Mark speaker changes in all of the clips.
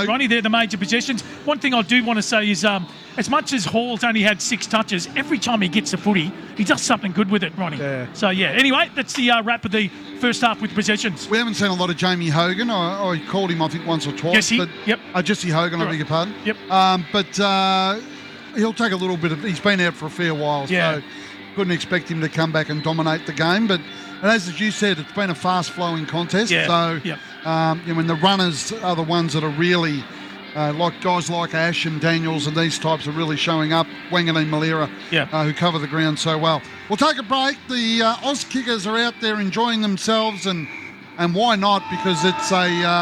Speaker 1: Ronnie, they're the major possessions. One thing I do want to say is as much as Hall's only had 6 touches, every time he gets the footy, he does something good with it, Ronnie.
Speaker 2: Yeah.
Speaker 1: So, anyway, that's the wrap of the first half with possessions.
Speaker 2: We haven't seen a lot of Jamie Hogan. I called him, I think, once or twice.
Speaker 1: Jesse, yep.
Speaker 2: Jesse Hogan, I beg your pardon.
Speaker 1: Yep.
Speaker 2: But he'll take a little bit of... He's been out for a fair while, so couldn't expect him to come back and dominate the game. But as you said, it's been a fast-flowing contest.
Speaker 1: Yeah.
Speaker 2: So, when the runners are the ones that are really... like guys like Ash and Daniels and these types are really showing up. Wanganeen Malira, who cover the ground so well. We'll take a break. The Oz kickers are out there enjoying themselves, and why not? Because it's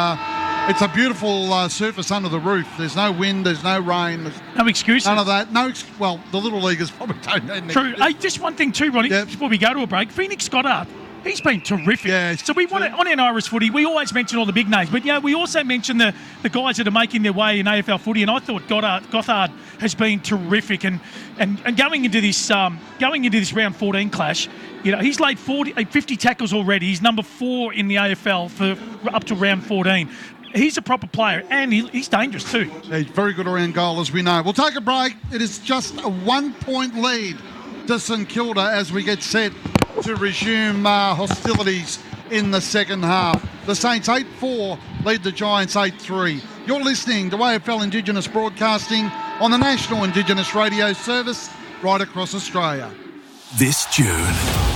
Speaker 2: a beautiful surface under the roof. There's no wind, there's no rain,
Speaker 1: no excuses.
Speaker 2: None of that. The little leaguers probably don't need any.
Speaker 1: True. Hey, just one thing too, Ronnie, before we go to a break. Phoenix Goddard. He's been terrific. Yeah, so we want on our Irish footy, we always mention all the big names, but we also mention the guys that are making their way in AFL footy, and I thought Gothard has been terrific, and going into this round 14 clash, he's laid 50 tackles already. He's number 4 in the AFL for up to round 14. He's a proper player, and he's dangerous too.
Speaker 2: He's very good around goal, as we know. We'll take a break. It is just a 1-point lead to St Kilda as we get set to resume hostilities in the second half. The Saints 8-4 lead the Giants 8-3. You're listening to AFL Indigenous Broadcasting on the National Indigenous Radio Service right across Australia.
Speaker 3: This June,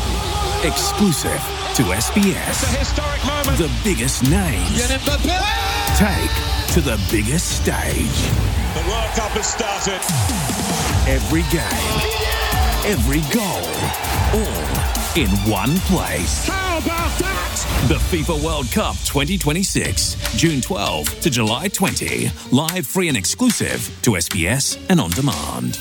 Speaker 3: exclusive to SBS.
Speaker 4: It's a historic moment.
Speaker 3: The biggest names take to the biggest stage.
Speaker 4: The World Cup has started.
Speaker 3: Every game, every goal, all in one place.
Speaker 4: How about that?
Speaker 3: The FIFA World Cup 2026, June 12 to July 20. Live, free and exclusive to SBS and on demand.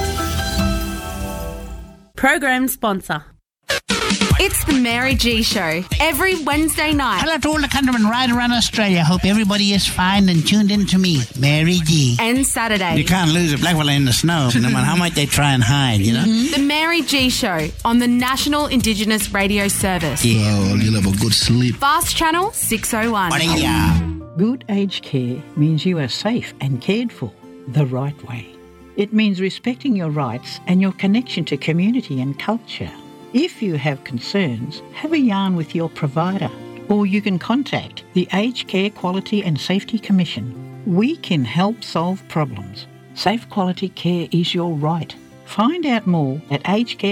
Speaker 5: Program sponsor.
Speaker 6: It's the Mary G Show every Wednesday night.
Speaker 7: Hello to all the countrymen right around Australia. Hope everybody is fine and tuned in to me, Mary G.
Speaker 6: And Saturday.
Speaker 7: You can't lose a black fella in the snow, no matter how much they try and hide,
Speaker 6: The Mary G Show on the National Indigenous Radio Service.
Speaker 7: Yeah, well, you'll have a good sleep.
Speaker 6: Fast Channel 601.
Speaker 8: Good aged care means you are safe and cared for the right way. It means respecting your rights and your connection to community and culture. If you have concerns, have a yarn with your provider, or you can contact the Aged Care Quality and Safety Commission. We can help solve problems. Safe quality care is your right. Find out more at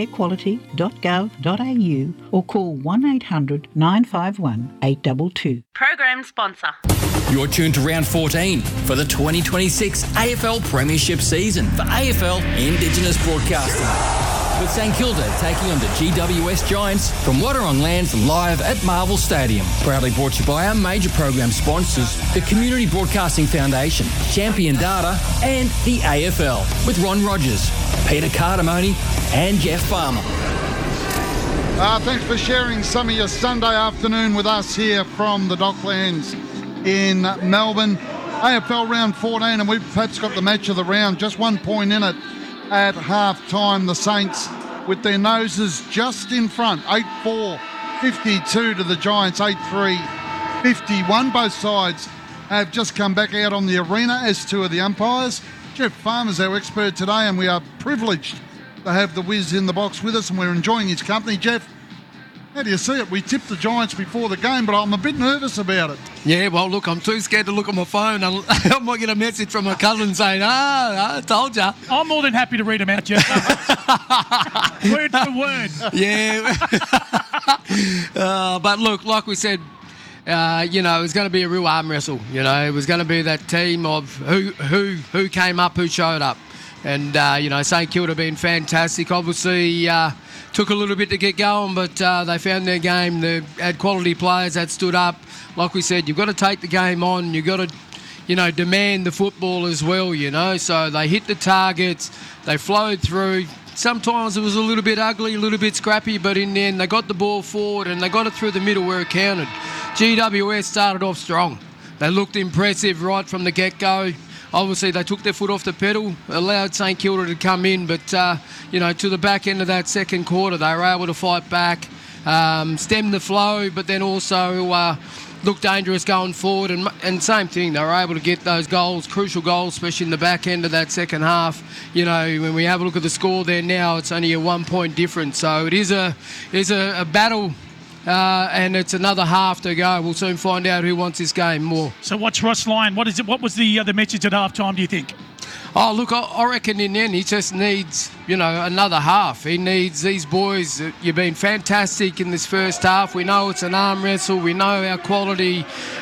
Speaker 8: agedcarequality.gov.au or call 1800 951 822.
Speaker 5: Program sponsor.
Speaker 9: You're tuned to round 14 for the 2026 AFL Premiership season for AFL Indigenous Broadcasting. With St Kilda taking on the GWS Giants from Water on Lands live at Marvel Stadium. Proudly brought to you by our major program sponsors, the Community Broadcasting Foundation, Champion Data and the AFL. With Ron Rogers, Peter Cardamone and Jeff Farmer.
Speaker 2: Thanks for sharing some of your Sunday afternoon with us here from the Docklands in Melbourne. AFL round 14, and we've perhaps got the match of the round, just 1 point in it. At half-time, the Saints with their noses just in front, 8-4, 52 to the Giants, 8-3, 51. Both sides have just come back out on the arena as two of the umpires. Jeff Farmer's our expert today, and we are privileged to have the Wiz in the box with us, and we're enjoying his company. Jeff, how do you see it? We tipped the Giants before the game, but I'm a bit nervous about it.
Speaker 10: Yeah, well, look, I'm too scared to look at my phone. I might get a message from my cousin saying, I told you.
Speaker 1: I'm more than happy to read them out, Jeff. Word for word.
Speaker 10: Yeah. But look, like we said, it was going to be a real arm wrestle. It was going to be that team of who came up, who showed up. And, St Kilda been fantastic. Obviously, took a little bit to get going, but they found their game. They had quality players that stood up. Like we said, you've got to take the game on. You've got to, demand the football as well, So they hit the targets. They flowed through. Sometimes it was a little bit ugly, a little bit scrappy, but in the end, they got the ball forward and they got it through the middle where it counted. GWS started off strong. They looked impressive right from the get-go. Obviously, they took their foot off the pedal, allowed St Kilda to come in, but, to the back end of that second quarter, they were able to fight back, stem the flow, but then also, looked dangerous going forward, and same thing, they were able to get those goals, crucial goals, especially in the back end of that second half. You know, when we have a look at the score there now, it's only a 1 point difference, so it is a battle. And it's another half to go. We'll soon find out who wants this game more.
Speaker 1: So what's Ross Lyon? What is it? What was the message at half time, do you think?
Speaker 10: Oh, look, I reckon in the end he just needs, another half. He needs these boys. You've been fantastic in this first half. We know it's an arm wrestle. We know our quality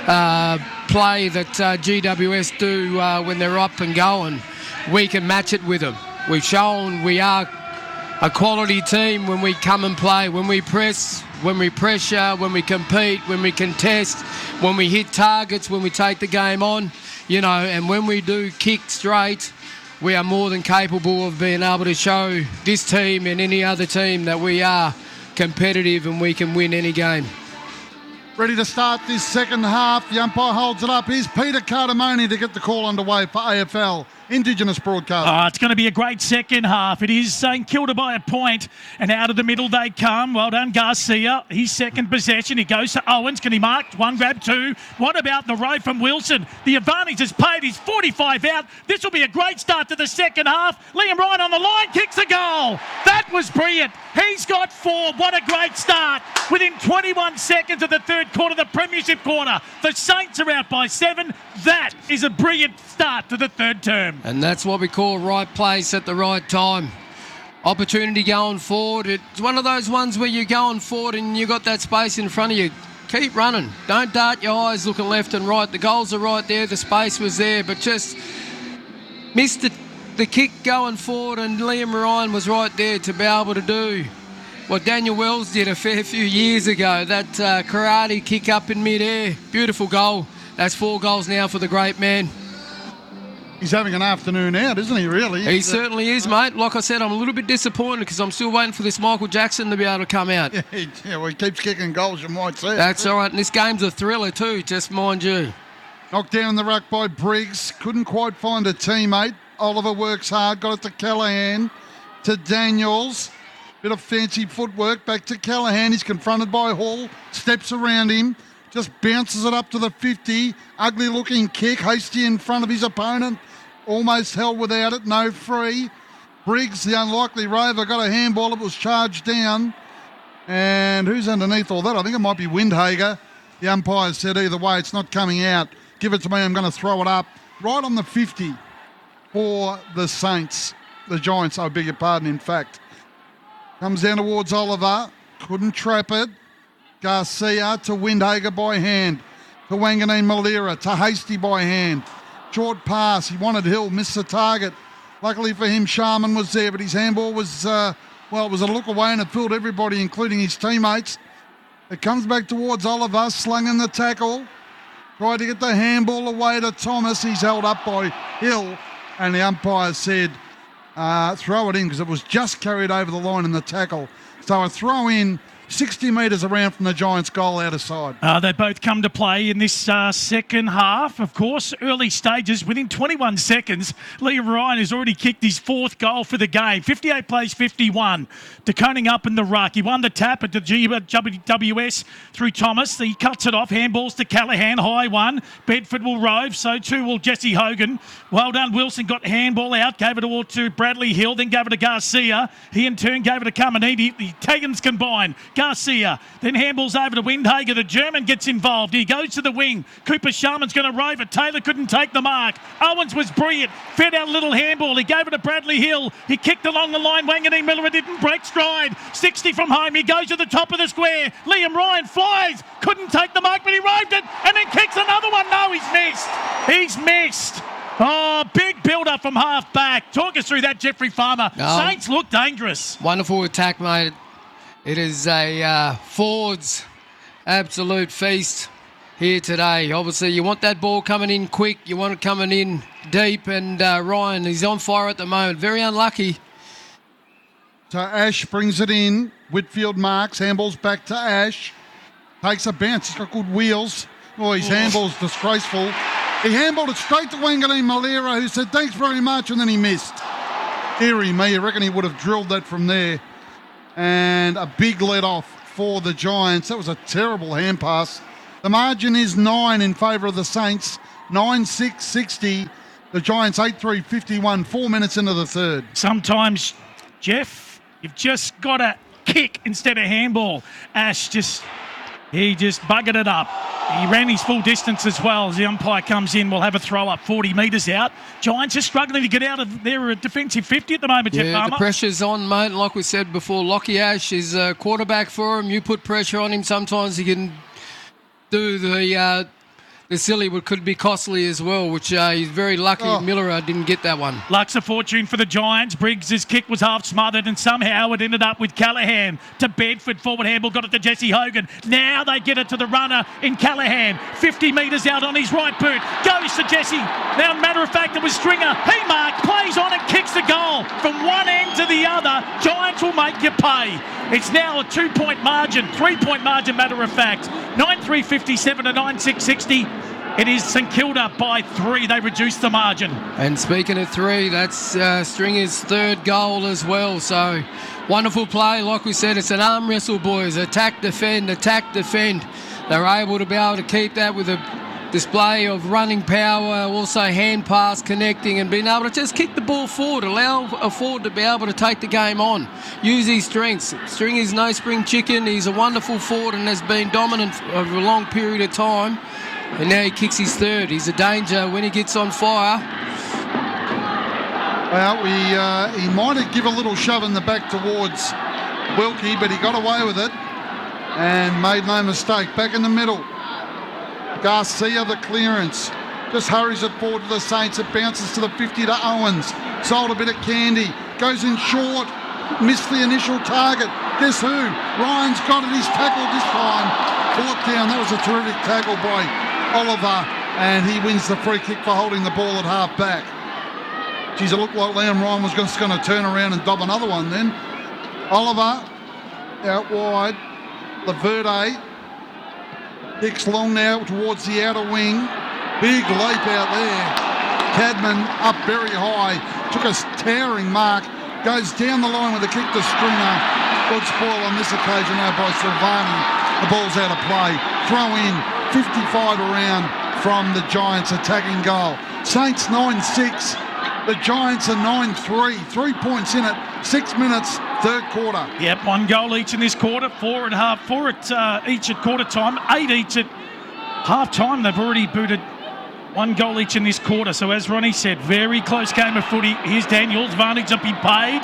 Speaker 10: play that GWS do when they're up and going. We can match it with them. We've shown we are a quality team when we come and play, when we press, when we pressure, when we compete, when we contest, when we hit targets, when we take the game on, and when we do kick straight, we are more than capable of being able to show this team and any other team that we are competitive and we can win any game.
Speaker 2: Ready to start this second half. The umpire holds it up. Here's Peter Cardamone to get the call underway for AFL Indigenous Broadcast.
Speaker 1: It's going to be a great second half. It is St Kilda by a point, and out of the middle they come. Well done, Garcia. His second possession. He goes to Owens. Can he mark? One grab, two. What about the row from Wilson? The advantage is paid. He's 45 out. This will be a great start to the second half. Liam Ryan on the line, kicks a goal. That was brilliant. He's got 4. What a great start. Within 21 seconds of the third quarter, the premiership quarter, the Saints are out by 7. That is a brilliant start to the third term.
Speaker 10: And that's what we call right place at the right time. Opportunity going forward. It's one of those ones where you're going forward and you've got that space in front of you. Keep running. Don't dart your eyes looking left and right. The goals are right there. The space was there. But just missed the kick going forward, and Liam Ryan was right there to be able to do what Daniel Wells did a fair few years ago. That karate kick up in mid-air. Beautiful goal. That's 4 goals now for the great man.
Speaker 2: He's having an afternoon out, isn't he, really?
Speaker 10: He certainly is, mate. Like I said, I'm a little bit disappointed because I'm still waiting for this Michael Jackson to be able to come out.
Speaker 2: Yeah, well, he keeps kicking goals, you might say.
Speaker 10: That's all right. And this game's a thriller too, just mind you.
Speaker 2: Knocked down in the ruck by Briggs. Couldn't quite find a teammate. Oliver works hard. Got it to Callaghan. To Daniels. Bit of fancy footwork. Back to Callaghan. He's confronted by Hall. Steps around him. Just bounces it up to the 50. Ugly looking kick. Hasty in front of his opponent. Almost held without it. No free. Briggs, the unlikely rover, got a handball. It was charged down. And who's underneath all that? I think it might be Windhager. The umpire said either way, it's not coming out. Give it to me. I'm going to throw it up. Right on the 50 for the Saints. The Giants, I beg your pardon, in fact. Comes down towards Oliver. Couldn't trap it. Garcia to Windhager by hand. To Wanganeen Malira. To Hasty by hand. Short pass. He wanted Hill. Missed the target. Luckily for him, Sharman was there, but his handball was, it was a look away and it fooled everybody, including his teammates. It comes back towards Oliver. Slung in the tackle. Tried to get the handball away to Thomas. He's held up by Hill. And the umpire said, throw it in because it was just carried over the line in the tackle. So a throw in 60 metres around from the Giants' goal out of side.
Speaker 1: They both come to play in this second half. Of course, early stages, within 21 seconds, Liam Ryan has already kicked his 4th goal for the game. 58 plays 51. DeConing up in the ruck. He won the tap at the GWS through Thomas. He cuts it off. Handballs to Callaghan. High one. Bedford will rove. So too will Jesse Hogan. Well done. Wilson got handball out. Gave it to Bradley Hill. Then gave it to Garcia. He in turn gave it to Caminiti. The Italians combined. Garcia, then handballs over to Windhager. The German gets involved. He goes to the wing. Cooper Sharman's going to rove it. Taylor couldn't take the mark. Owens was brilliant. Fed out a little handball. He gave it to Bradley Hill. He kicked along the line. Wanganeen Miller didn't break stride. 60 from home. He goes to the top of the square. Liam Ryan flies. Couldn't take the mark, but he roved it and then kicks another one. No, he's missed. He's missed. Oh, big build-up from half-back. Talk us through that, Jeffrey Farmer. Saints look dangerous.
Speaker 10: Wonderful attack, mate. It is a Ford's absolute feast here today. Obviously, you want that ball coming in quick. You want it coming in deep. And Ryan, he's on fire at the moment. Very unlucky.
Speaker 2: So Ash brings it in. Whitfield marks. Handballs back to Ash. Takes a bounce. He's got good wheels. Oh, his handball's disgraceful. He handballed it straight to Wanganeen Malira, who said, thanks very much, and then he missed. Deary me, I reckon he would have drilled that from there. And a big let off for the Giants. That was a terrible hand pass The margin is 9 in favour of the Saints. 9-6-60. The Giants 8-3-51. 4 minutes into the third.
Speaker 1: Sometimes, Jeff, you've just got to kick instead of handball. Ash he just buggered it up. He ran his full distance as well. As the umpire comes in, we'll have a throw up 40 metres out. Giants are struggling to get out of their defensive 50 at the moment, Jeff Farmer.
Speaker 10: The pressure's on, mate. Like we said before, Lockie Ash is a quarterback for him. You put pressure on him, sometimes he can do the silly, but could be costly as well, which he's very lucky Miller didn't get that one.
Speaker 1: Luck's a fortune for the Giants. Briggs' kick was half smothered and somehow it ended up with Callaghan to Bedford. Forward handball, got it to Jesse Hogan. Now they get it to the runner in Callaghan. 50 metres out on his right boot. Goes to Jesse. Now, matter of fact, it was Stringer. He marked, plays on it, kicks the goal. From one end to the other, Giants will make you pay. It's now a 2-point margin, 3-point margin, matter of fact. 9-3-57 to 9-6-60. It is St Kilda by 3. They reduced the margin.
Speaker 10: And speaking of 3, that's Stringer's third goal as well. So wonderful play. Like we said, it's an arm wrestle, boys. Attack, defend, attack, defend. They were able to be able to keep that with a display of running power, also hand pass, connecting, and being able to just kick the ball forward, allow a forward to be able to take the game on, use his strengths. Stringer's no spring chicken. He's a wonderful forward and has been dominant over a long period of time. And now he kicks his third. He's a danger when he gets on fire.
Speaker 2: Well, he might have given a little shove in the back towards Wilkie, but he got away with it and made no mistake. Back in the middle, Garcia, the clearance. Just hurries it forward to the Saints. It bounces to the 50 to Owens. Sold a bit of candy. Goes in short. Missed the initial target. Guess who? Ryan's got it. He's tackled this time. Brought down. That was a terrific tackle by Oliver, and he wins the free kick for holding the ball at half back. Geez, it looked like Liam Ryan was just going to turn around and dob another one then. Oliver out wide. Laverde kicks long now towards the outer wing. Big leap out there. Cadman up very high. Took a towering mark. Goes down the line with a kick to Stringer. Good spoil on this occasion now by Silvani. The ball's out of play. Throw in. 55 around from the Giants attacking goal. Saints 9-6. The Giants are 9-3. 3 points in it. 6 minutes, third quarter.
Speaker 1: Yep, 1 goal each in this quarter. 4 at each at quarter time. 8 each at half time. They've already booted 1 goal each in this quarter. So as Ronnie said, very close game of footy. Here's Daniels. Vantage up, he paid.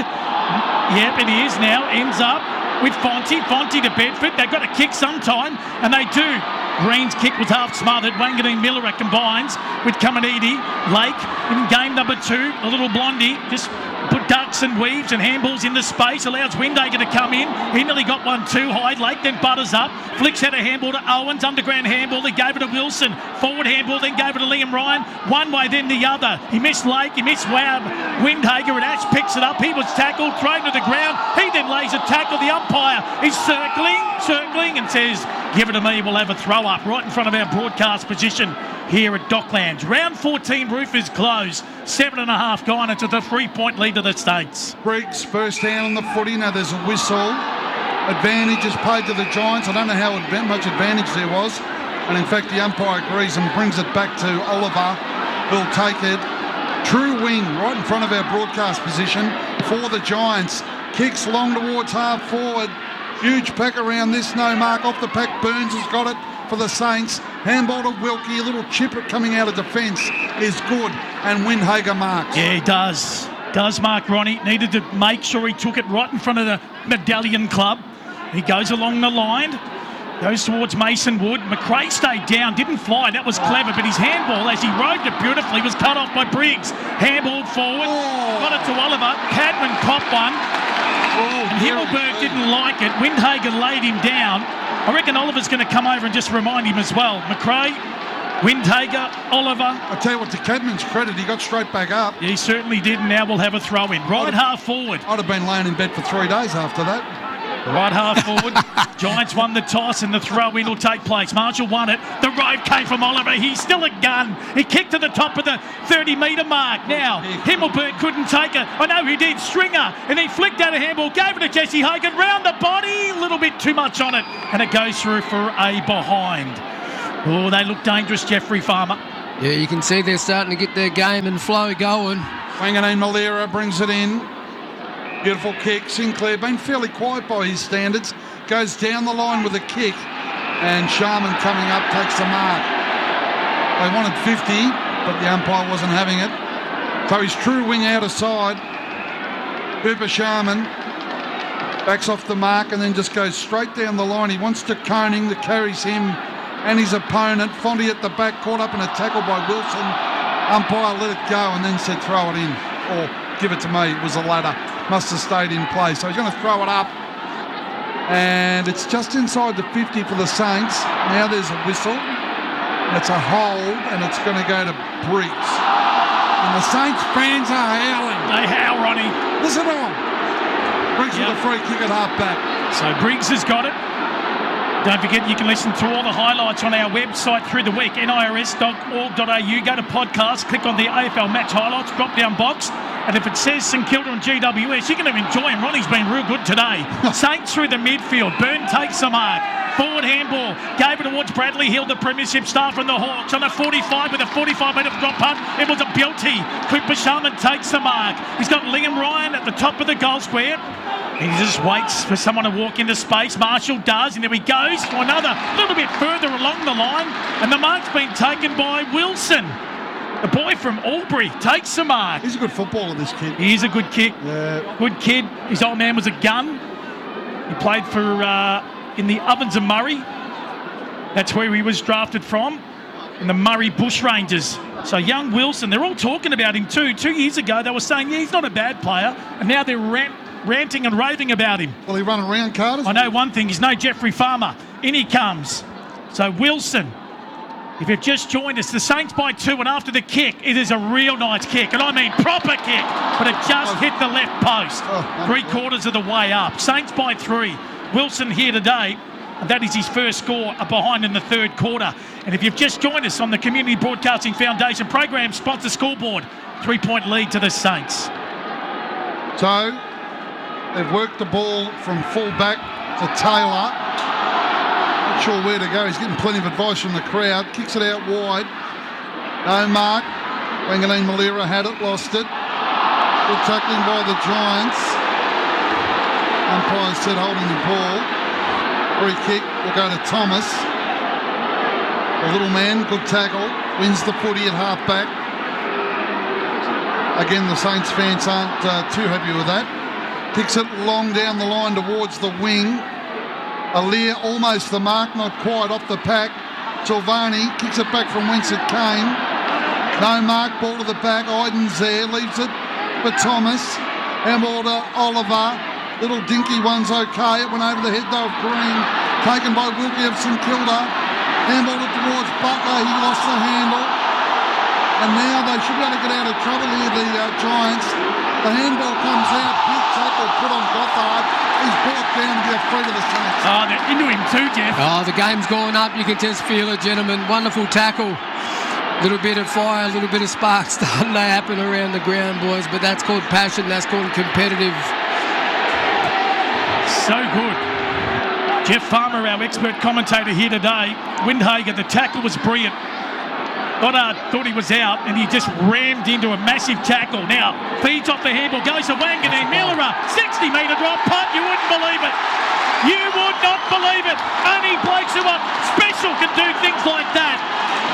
Speaker 1: Yep, it is now. Ends up with Fonte to Bedford. They've got to kick sometime, and they do. Green's kick was half smothered. Wanganeen Miller combines with Caminiti. Lake in game number 2. A little blondie just put ducks and weaves and handballs into space. Allows Windhager to come in. He nearly got one too high. Lake then butters up. Flicks had a handball to Owens. Underground handball. They gave it to Wilson. Forward handball. Then gave it to Liam Ryan. One way then the other. He missed Lake. He missed Windhager. And Ash picks it up. He was tackled. Thrown to the ground. He then lays a tackle. The umpire is circling and says, give it to me. We'll have a throw up right in front of our broadcast position here at Docklands. Round 14 roof is closed. 7.5 gone into the 3-point lead to the States.
Speaker 2: Briggs first hand on the footy. Now there's a whistle. Advantage is paid to the Giants. I don't know how much advantage there was. And in fact, the umpire agrees and brings it back to Oliver, who'll take it. True wing right in front of our broadcast position for the Giants. Kicks long towards half forward. Huge pack around this, no mark off the pack. Burns has got it for the Saints. Handball to Wilkie, a little chip coming out of defence is good, and Windhager marks.
Speaker 1: Yeah, he does. Does mark Ronnie. Needed to make sure he took it right in front of the Medallion Club. He goes along the line, goes towards Mason Wood. McRae stayed down, didn't fly. That was clever, but his handball, as he rode it beautifully, was cut off by Briggs. Handballed forward, got it to Oliver. Cadman copped one. And Himmelberg didn't like it. Windhager laid him down. I reckon Oliver's going to come over and just remind him as well. McRae, Windhager, Oliver.
Speaker 2: I tell you what, to Cadman's credit, he got straight back up.
Speaker 1: Yeah, he certainly did, and now we'll have a throw in. Right half forward.
Speaker 2: I'd have been laying in bed for 3 days after that.
Speaker 1: Right half forward. Giants won the toss and the throw-in will take place. Marshall won it. The rope came from Oliver. He's still a gun. He kicked to the top of the 30-metre mark. Now, Himmelberg couldn't take it. I know he did. Stringer. And he flicked out a handball. Gave it to Jesse Hogan. Round the body. A little bit too much on it. And it goes through for a behind. Oh, they look dangerous, Jeffrey Farmer.
Speaker 10: Yeah, you can see they're starting to get their game and flow going.
Speaker 2: Wanganeen Malira brings it in. Beautiful kick. Sinclair been fairly quiet by his standards. Goes down the line with a kick. And Sharman coming up takes the mark. They wanted 50, but the umpire wasn't having it. So his true wing out of side. Cooper Sharman backs off the mark and then just goes straight down the line. He wants to coning that carries him and his opponent. Fondy at the back, caught up in a tackle by Wilson. Umpire let it go and then said throw it in. Or give it to me. It was a ladder. Must have stayed in place. So he's going to throw it up. And it's just inside the 50 for the Saints. Now there's a whistle. It's a hold and it's going to go to Briggs. And the Saints fans are howling.
Speaker 1: They howl, Ronnie.
Speaker 2: Listen to them. Briggs with a free kick at half back.
Speaker 1: So Briggs has got it. Don't forget you can listen to all the highlights on our website through the week, nirs.org.au. Go to podcast, click on the AFL match highlights, drop down box, and if it says St Kilda and GWS, you're going to enjoy him. Ronnie's been real good today. Saints through the midfield. Byrne takes the mark. Forward handball. Gave it towards Bradley Hill, the premiership star from the Hawks, on a 45 with a 45-metre drop punt. It was a beauty. Cooper Sharman takes the mark. He's got Liam Ryan at the top of the goal square. He just waits for someone to walk into space. Marshall does, and there he goes for another little bit further along the line. And the mark's been taken by Wilson. The boy from Albury takes the mark.
Speaker 2: He's a good footballer, this kid.
Speaker 1: He is a good kid.
Speaker 2: Yeah.
Speaker 1: Good kid. His old man was a gun. He played for in the Ovens of Murray. That's where he was drafted from, in the Murray Bushrangers. So young Wilson, they're all talking about him too. 2 years ago, they were saying, yeah, he's not a bad player. And now they're ranting and raving about him.
Speaker 2: Will he run around, Carter?
Speaker 1: I know one thing. He's no Jeffrey Farmer. In he comes. So Wilson, if you've just joined us, the Saints by 2, and after the kick, it is a real nice kick. And I mean proper kick. But it just hit the left post. 3/4 of the way up. Saints by 3. Wilson here today. And that is his first score behind in the third quarter. And if you've just joined us on the Community Broadcasting Foundation program, sponsor scoreboard, 3-point lead to the Saints.
Speaker 2: So they've worked the ball from full back to Taylor. Not sure where to go. He's getting plenty of advice from the crowd. Kicks it out wide. No mark. Wanganeen Malira had it, lost it. Good tackling by the Giants. Umpire said holding the ball. Free kick will go to Thomas. The little man, good tackle. Wins the footy at half back. Again, the Saints fans aren't too happy with that. Kicks it long down the line towards the wing. Alir almost the mark, not quite off the pack. Silvani kicks it back from whence it came. No mark, ball to the back. Iden's there, leaves it for Thomas. Handball to Oliver. Little dinky one's okay. It went over the head though of Green. Taken by Wilkie of St Kilda. Handballed it towards Butler. He lost the handle. And now they should be able to get out of trouble here, the Giants. The handball comes out. Big tackle put on Gothard. He's brought down to get free to the Saints.
Speaker 1: Oh, they're into him too, Jeff.
Speaker 10: Oh, the game's going up. You can just feel it, gentlemen. Wonderful tackle. Little bit of fire, a little bit of spark starting to happen around the ground, boys. But that's called passion. That's called competitive.
Speaker 1: So good. Jeff Farmer, our expert commentator here today. Windhager, the tackle was brilliant. Goddard thought he was out, and he just rammed into a massive tackle. Now, feeds off the handball, goes to Wanganeen Miller, 60-metre drop punt. You wouldn't believe it. You would not believe it. Only blokes who are special can do things like that.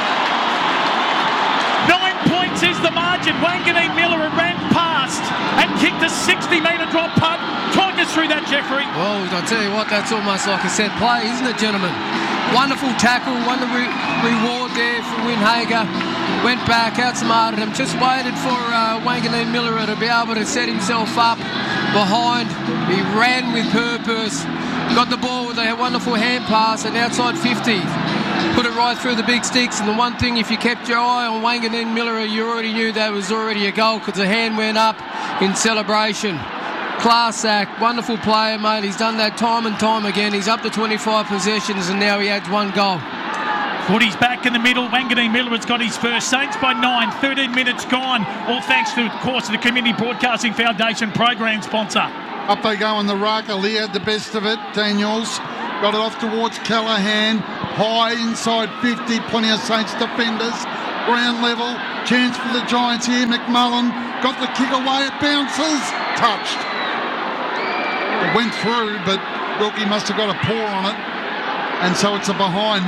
Speaker 1: 9 points is the margin. Wanganeen Miller ran past and kicked a 60-metre drop punt. Talk us through that, Jeffrey.
Speaker 10: Well, I'll tell you what, that's almost like a set play, isn't it, gentlemen? Wonderful tackle, wonderful reward there for Windhager. Went back, outsmarted him, just waited for Wanganeen Miller to be able to set himself up behind. He ran with purpose, got the ball with a wonderful hand pass and outside 50. Put it right through the big sticks, and the one thing, if you kept your eye on Wanganeen Miller, you already knew that was already a goal because the hand went up in celebration. Class act, wonderful player, mate. He's done that time and time again. He's up to 25 possessions and now he adds 1 goal.
Speaker 1: Footy's back in the middle. Wanganeen Miller has got his first. Saints by 9, 13 minutes gone. All thanks to, of course, the Community Broadcasting Foundation program sponsor.
Speaker 2: Up they go on the ruck. Ali had the best of it. Daniels got it off towards Callahan. high inside 50, plenty of Saints defenders. Ground level, chance for the Giants here. McMullen got the kick away, it bounces, touched. It went through, but Wilkie must have got a paw on it. And so it's a behind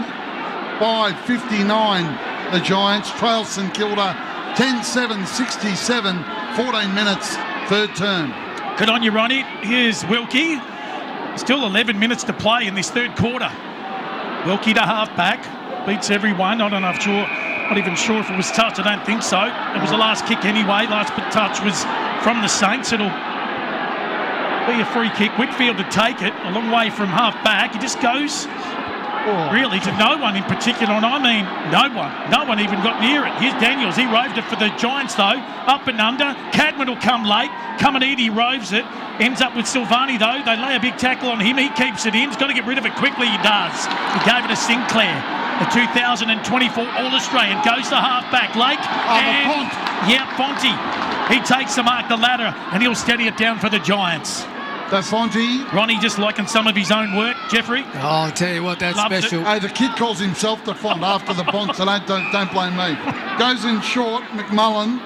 Speaker 2: 9-5-59. The Giants trail St Kilda 10-7, 67, 14 minutes, third term.
Speaker 1: Good on you, Ronnie. Here's Wilkie. Still 11 minutes to play in this third quarter. Wilkie to half-back. Beats everyone. Not even sure if it was touched. I don't think so. It was the last kick anyway. Last touch was from the Saints. It'll be a free kick. Whitfield to take it a long way from half-back. He just goes really to no one in particular. And I mean, no one. No one even got near it. Here's Daniels. He roved it for the Giants, though. Up and under. Cadman will come late. Caminiti roves it. Ends up with Silvani, though. They lay a big tackle on him. He keeps it in. He's got to get rid of it quickly. He does. He gave it to Sinclair. The 2024 All-Australian goes to half-back. Lake. Fonte. He takes the mark, the ladder, and he'll steady it down for the Giants.
Speaker 2: The Fonte.
Speaker 1: Ronnie just liking some of his own work. Jeffrey?
Speaker 10: Oh, I'll tell you what, that's special.
Speaker 2: Hey, the kid calls himself the Font after the Font, so don't blame me. Goes in short, McMullen.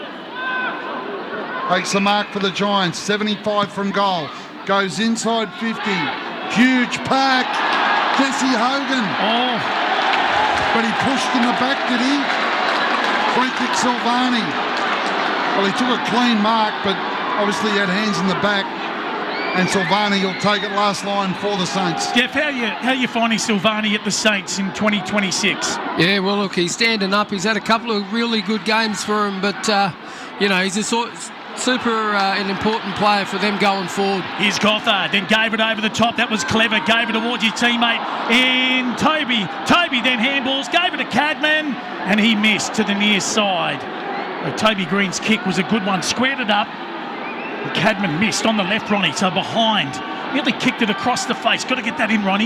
Speaker 2: Takes the mark for the Giants, 75 from goal. Goes inside 50. Huge pack. Jesse Hogan.
Speaker 1: Oh.
Speaker 2: But he pushed in the back, did he? Free kick Silvani. Well, he took a clean mark, but obviously he had hands in the back. And Silvani will take it last line for the Saints.
Speaker 1: Jeff, how you finding Silvani at the Saints in 2026?
Speaker 10: Yeah, well, look, he's standing up. He's had a couple of really good games for him, but, he's a super an important player for them going forward.
Speaker 1: Here's Gothard, then gave it over the top. That was clever. Gave it towards his teammate in Toby. Toby then handballs, gave it to Cadman, and he missed to the near side. Toby Green's kick was a good one. Squared it up. Cadman missed on the left, Ronnie, so behind. Nearly kicked it across the face. Got to get that in, Ronnie.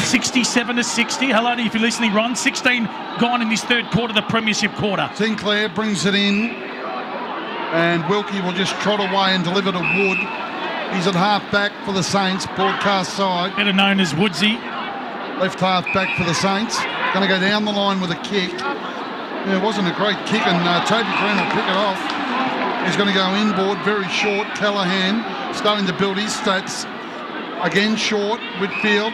Speaker 1: 67-60. Hello to you if you're listening, Ron. 16 gone in this third quarter, the premiership quarter.
Speaker 2: Sinclair brings it in, and Wilkie will just trot away and deliver to Wood. He's at half-back for the Saints, broadcast side.
Speaker 1: Better known as Woodsy.
Speaker 2: Left half-back for the Saints. Going to go down the line with a kick. Yeah, it wasn't a great kick, and Toby Green will pick it off. He's going to go inboard, very short. Callaghan starting to build his stats. Again short, Whitfield.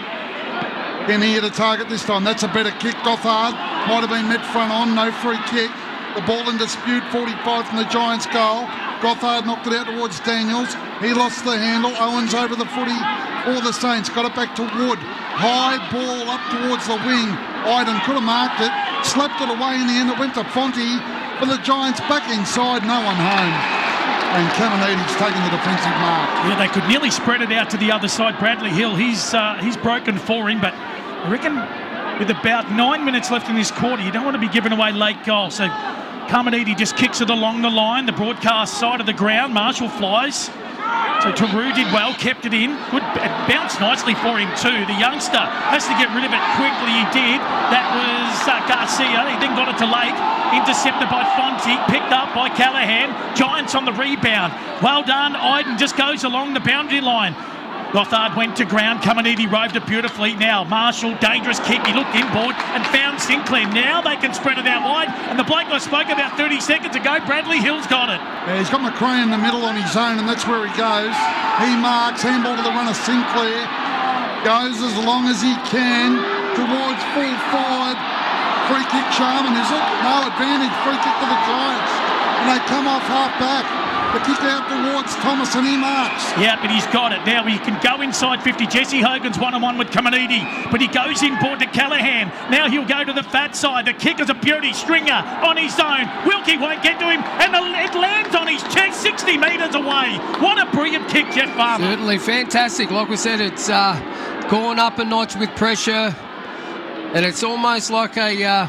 Speaker 2: Then here to target this time. That's a better kick. Gothard might have been met front on, no free kick. The ball in dispute, 45 from the Giants' goal. Gothard knocked it out towards Daniels. He lost the handle. Owens over the footy for the Saints. Got it back to Wood. High ball up towards the wing. Iden could have marked it. Slapped it away in the end. It went to Fonte. For the Giants back inside, no one home. And Caminiti's taking the defensive mark.
Speaker 1: Yeah, they could nearly spread it out to the other side. Bradley Hill, he's broken for him, but I reckon with about 9 minutes left in this quarter, you don't want to be giving away late goals. So Caminiti just kicks it along the line, the broadcast side of the ground. Marshall flies. So Taru did well, kept it in. Good, it bounced nicely for him too. The youngster has to get rid of it quickly. He did. That was Garcia. He then got it to Lake. Intercepted by Fonte. Picked up by Callaghan. Giants on the rebound. Well done. Iden just goes along the boundary line. Gothard went to ground. Caminiti roved it beautifully. Now Marshall, dangerous kick. He looked inboard and found Sinclair. Now they can spread it out wide. And the bloke I spoke about 30 seconds ago, Bradley Hill's got it.
Speaker 2: Yeah, he's got McRae in the middle on his own, and that's where he goes. He marks, handball to the runner Sinclair. Goes as long as he can towards full forward. Free kick Sharman, is it? No advantage. Free kick for the Giants. And they come off half back. The kick out towards Thomas and he marks.
Speaker 1: Yeah, but he's got it. Now he can go inside 50. Jesse Hogan's one-on-one with Caminiti, but he goes inboard to Callaghan. Now he'll go to the fat side. The kick is a beauty. Stringer on his own. Wilkie won't get to him, and it lands on his chest 60 metres away. What a brilliant kick, Jeff Farmer.
Speaker 10: Certainly fantastic. Like we said, it's gone up a notch with pressure, and it's almost like a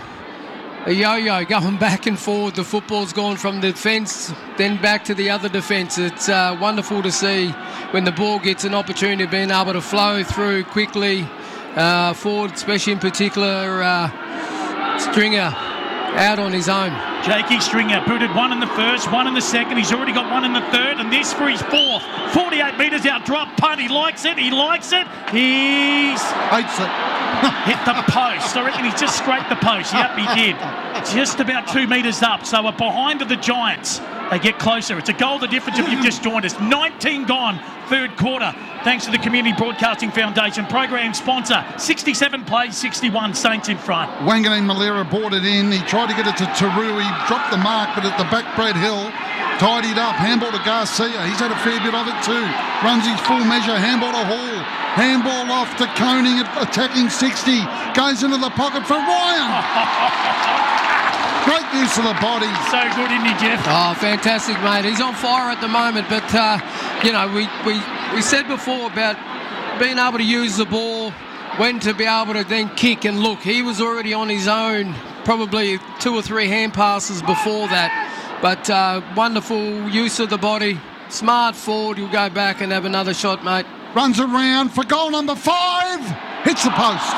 Speaker 10: yo-yo going back and forward. The football's gone from the defence, then back to the other defence. It's wonderful to see when the ball gets an opportunity of being able to flow through quickly forward, especially in particular Stringer out on his own.
Speaker 1: Jakey Stringer booted one in the first, one in the second. He's already got one in the third, and this for his fourth. 48 metres out, drop punt. He likes it. He's
Speaker 2: hates it.
Speaker 1: Hit the post. I reckon he's just scraped the post. Yep, he did. Just about 2 metres up. So we're behind the Giants. They get closer. It's a goal the difference if you've just joined us. 19 gone, third quarter. Thanks to the Community Broadcasting Foundation. Program sponsor. 67 plays, 61 Saints in front.
Speaker 2: Wanganeen Malera brought it in. He tried to get it to Taru. He dropped the mark, but at the back, Brad Hill tidied up. Handball to Garcia. He's had a fair bit of it too. Runs his full measure. Handball to Hall. Handball off to Koning, attacking 60. Goes into the pocket for Ryan. Great use of the body.
Speaker 1: So good, isn't he, Jeff?
Speaker 10: Oh, fantastic, mate. He's on fire at the moment. But, we said before about being able to use the ball, when to be able to then kick and look. He was already on his own, probably 2 or 3 hand passes before that. But wonderful use of the body. Smart forward. He'll go back and have another shot, mate.
Speaker 2: Runs around for goal number 5. Hits the post.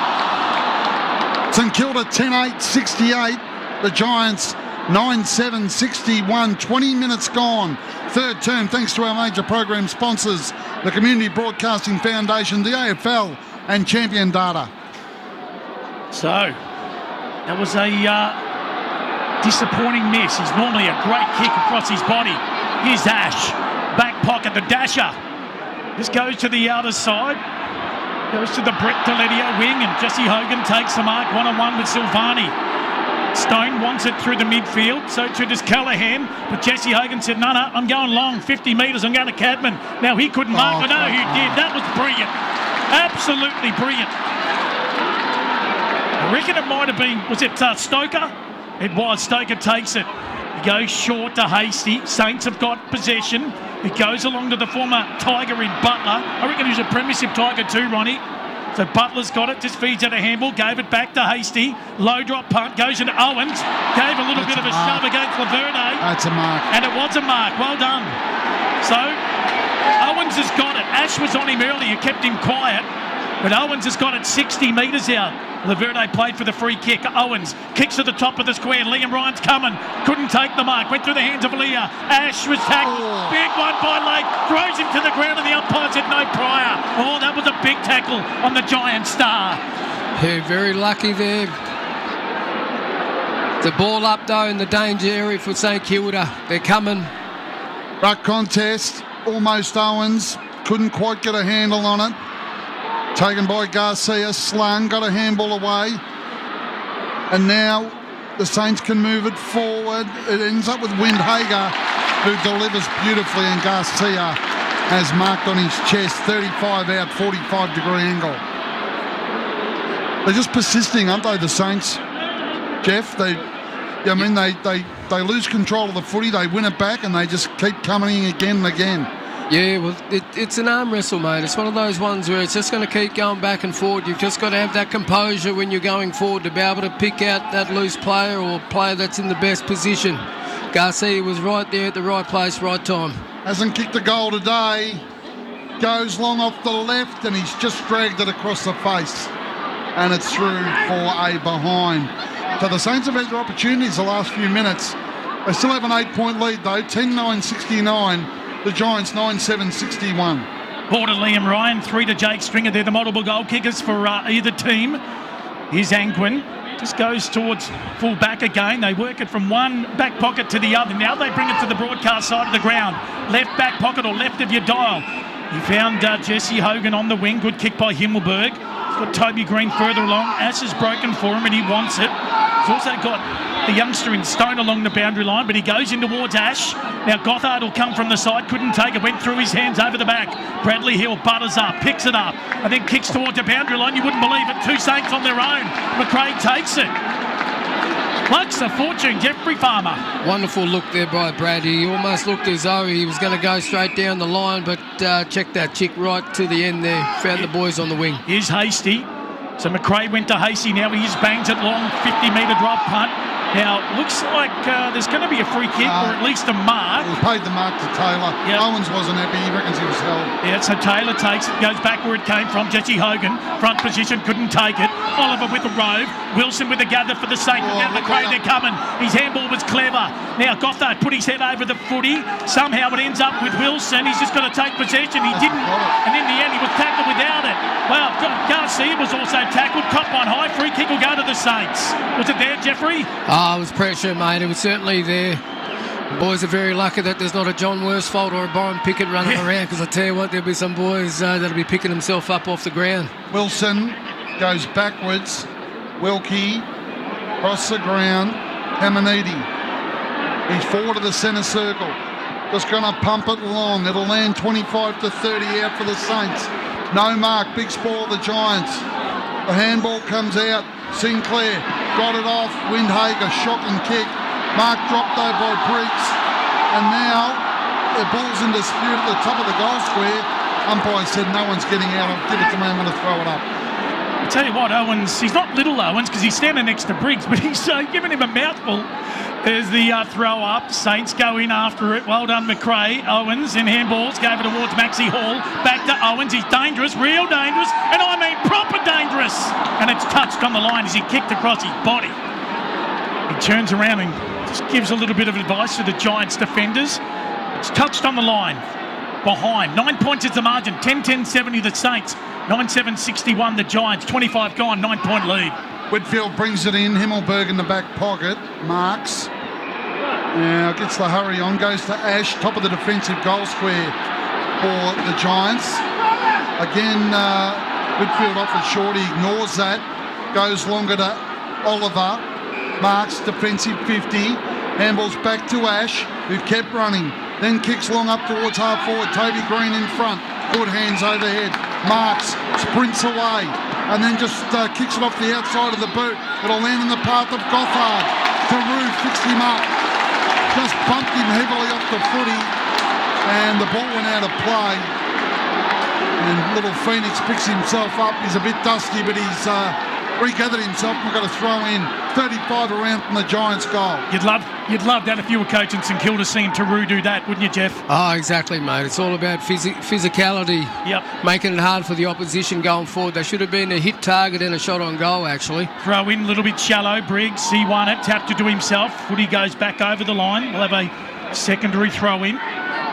Speaker 2: St Kilda 10-8, 68. The Giants 9-7, 61. 20 minutes gone. Third term, thanks to our major program sponsors, the Community Broadcasting Foundation, the AFL, and Champion Data.
Speaker 1: So, that was a disappointing miss. He's normally a great kick across his body. Here's Ash. Back pocket, the dasher. This goes to the outer side. Goes to the Brett Deledio wing, and Jesse Hogan takes the mark one-on-one with Silvani. Stone wants it through the midfield, so too does Callaghan. But Jesse Hogan said, no, I'm going long, 50 metres, I'm going to Cadman. Now, he couldn't mark, but no, he did. That was brilliant. Absolutely brilliant. I reckon it might have been, was it Stoker? It was. Stoker takes it. He goes short to Hasty. Saints have got possession. It goes along to the former Tiger in Butler. I reckon he was a premiership Tiger too, Ronnie. So Butler's got it, just feeds out a handball, gave it back to Hasty. Low drop punt, goes into Owens. Gave a little bit of a shove against Laverde.
Speaker 2: That's a mark.
Speaker 1: And it was a mark. Well done. So Owens has got it. Ash was on him earlier, kept him quiet. But Owens has got it 60 metres out. Laverde played for the free kick. Owens kicks to the top of the square. Liam Ryan's coming. Couldn't take the mark. Went through the hands of Leah. Ash was tackled. Big one by Lake. Throws him to the ground and the umpire said no prior. Oh, that was a big tackle on the Giant star.
Speaker 10: Yeah, very lucky there. The ball up though in the danger area for St Kilda. They're coming.
Speaker 2: Ruck contest. Almost Owens. Couldn't quite get a handle on it. Taken by Garcia, slung, got a handball away. And now the Saints can move it forward. It ends up with Windhager, who delivers beautifully, and Garcia has marked on his chest, 35 out, 45-degree angle. They're just persisting, aren't they, the Saints? Jeff, they lose control of the footy, they win it back, and they just keep coming again and again.
Speaker 10: Yeah, well, it's an arm wrestle, mate. It's one of those ones where it's just going to keep going back and forward. You've just got to have that composure when you're going forward to be able to pick out that loose player or player that's in the best position. Garcia was right there at the right place, right time.
Speaker 2: Hasn't kicked a goal today. Goes long off the left, and he's just dragged it across the face. And it's through for a behind. So the Saints have had their opportunities the last few minutes. They still have an 8-point lead, though, 10-9-69. The Giants 9-7-61.
Speaker 1: Ball to Liam Ryan, 3 to Jake Stringer. They're the multiple goal kickers for either team. Here's Anquin. Just goes towards full back again. They work it from one back pocket to the other. Now they bring it to the broadcast side of the ground. Left back pocket or left of your dial. He found Jesse Hogan on the wing. Good kick by Himmelberg. He's got Toby Green further along. Ash is broken for him and he wants it. He's also got the youngster in Stone along the boundary line, but he goes in towards Ash. Now Gothard will come from the side, couldn't take it, went through his hands over the back. Bradley Hill butters up, picks it up, and then kicks towards the boundary line. You wouldn't believe it, 2 Saints on their own. McRae takes it. Plucks a fortune, Jeffrey Farmer.
Speaker 10: Wonderful look there by Brad. He almost looked as though he was going to go straight down the line, but check that chick right to the end there. Found the boys on the wing.
Speaker 1: Here's Hasty. So McRae went to Hasty now. He just bangs it long, 50-metre drop punt. Now, looks like there's going to be a free kick or at least a mark.
Speaker 2: He paid the mark to Taylor.
Speaker 1: Yep.
Speaker 2: Owens wasn't happy. He reckons he was held.
Speaker 1: Yeah, so Taylor takes it, goes back where it came from. Jesse Hogan, front position, couldn't take it. Oliver with the rove. Wilson with the gather for the Saints. Now McRae, they're coming. His handball was clever. Now Gothard put his head over the footy. Somehow it ends up with Wilson. He's just got to take possession. He didn't. And in the end, he was tackled without it. Well, Garcia was also tackled. Cop one high. Free kick will go to the Saints. Was it there, Jeffrey?
Speaker 10: Oh, it was pressure, mate. It was certainly there. The boys are very lucky that there's not a John Worsfold or a Byron Pickett running around, because I tell you what, there'll be some boys that'll be picking themselves up off the ground.
Speaker 2: Wilson goes backwards. Wilkie across the ground. Caminiti. He's forward of the centre circle. Just going to pump it long. It'll land 25 to 30 out for the Saints. No mark. Big spoil the Giants. The handball comes out. Sinclair got it off. Windhager, shocking kick. Mark dropped though by Briggs. And now the ball's in dispute at the top of the goal square. Umpire said no one's getting out. I'll give it to me. I'm going to throw it up.
Speaker 1: I tell you what, Owens, he's not little Owens because he's standing next to Briggs, but he's giving him a mouthful. There's the throw up. Saints go in after it. Well done, McRae. Owens in handballs. Gave it towards Maxie Hall. Back to Owens. He's dangerous, real dangerous. And I mean proper dangerous. And it's touched on the line as he kicked across his body. He turns around and just gives a little bit of advice to the Giants defenders. It's touched on the line. Behind. 9 points is the margin. 10-10-70 the Saints. 9-7-61 the Giants. 25 gone. 9 point lead.
Speaker 2: Whitfield brings it in. Himmelberg in the back pocket. Marks. Now gets the hurry on. Goes to Ash. Top of the defensive goal square for the Giants. Again, Whitfield off it short. He ignores that. Goes longer to Oliver. Marks defensive 50. Handballs back to Ash, who kept running. Then kicks long up towards half forward. Toby Green in front. Good hands overhead. Marks sprints away and then just kicks it off the outside of the boot. It'll land in the path of Gothard. Carew fixed him up. Just bumped him heavily off the footy and the ball went out of play. And little Phoenix picks himself up. He's a bit dusty, but he's regathered himself. We've got to throw in 35 around from the Giants' goal.
Speaker 1: You'd love that if you were coaching St Kilda, seeing Taru do that, wouldn't you, Jeff?
Speaker 10: Oh, exactly, mate. It's all about physicality.
Speaker 1: Yep.
Speaker 10: Making it hard for the opposition going forward. They should have been a hit target and a shot on goal, actually.
Speaker 1: Throw in a little bit shallow. Briggs, he won it. Tapped it to himself. Footy goes back over the line. We'll have a secondary throw in.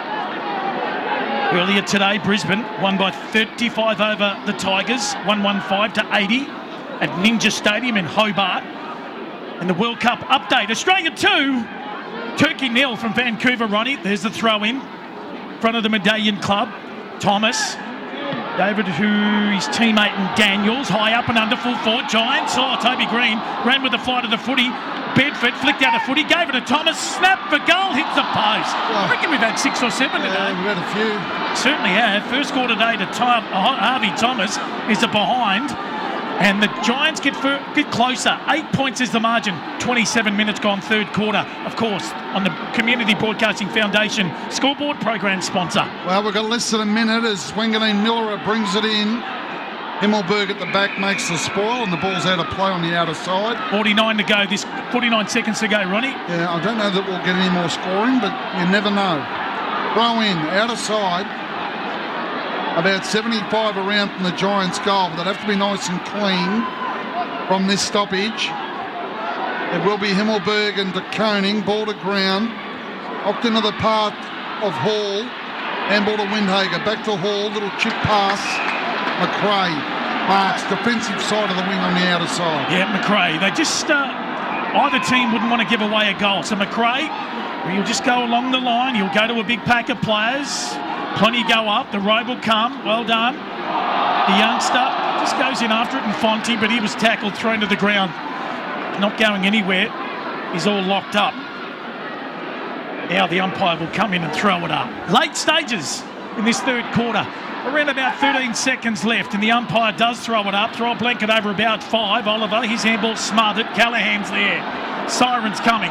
Speaker 1: Earlier today, Brisbane won by 35 over the Tigers. 115-80 at Ninja Stadium in Hobart. And the World Cup update. Australia 2, Turkey 0 from Vancouver, Ronnie. There's the throw in front of the Medallion Club. Thomas, David, who his teammate and Daniels, high up and under full forward. Giants, Toby Green ran with the flight of the footy. Bedford flicked out a footy, gave it to Thomas, snap for goal, hits the post. I reckon we've had 6 or 7 today.
Speaker 2: We've had a few.
Speaker 1: Certainly have. First score today to Harvey Thomas is a behind. And the Giants get closer. 8 points is the margin. 27 minutes gone, third quarter. Of course, on the Community Broadcasting Foundation scoreboard program sponsor.
Speaker 2: Well, we've got less than a minute as Wanganeen Miller brings it in. Himmelberg at the back makes the spoil, and the ball's out of play on the outer side.
Speaker 1: 49 to go. 49 seconds to go, Ronnie.
Speaker 2: Yeah, I don't know that we'll get any more scoring, but you never know. Throw in, outer side. About 75 around from the Giants' goal, but they'd have to be nice and clean from this stoppage. It will be Himmelberg and De Koning, ball to ground. Opt into the path of Hall, and ball to Windhager. Back to Hall, little chip pass. McRae, Marks, defensive side of the wing on the outer side.
Speaker 1: Yeah, McRae. They just, either team wouldn't want to give away a goal. So McRae, he'll just go along the line. He'll go to a big pack of players. Plenty go up. The road will come. Well done. The youngster just goes in after it, and Fonte, but he was tackled, thrown to the ground. Not going anywhere. He's all locked up. Now the umpire will come in and throw it up. Late stages in this third quarter. Around about 13 seconds left, and the umpire does throw it up. Throw a blanket over about 5. Oliver, his handball smothered. Callahan's there. Sirens coming.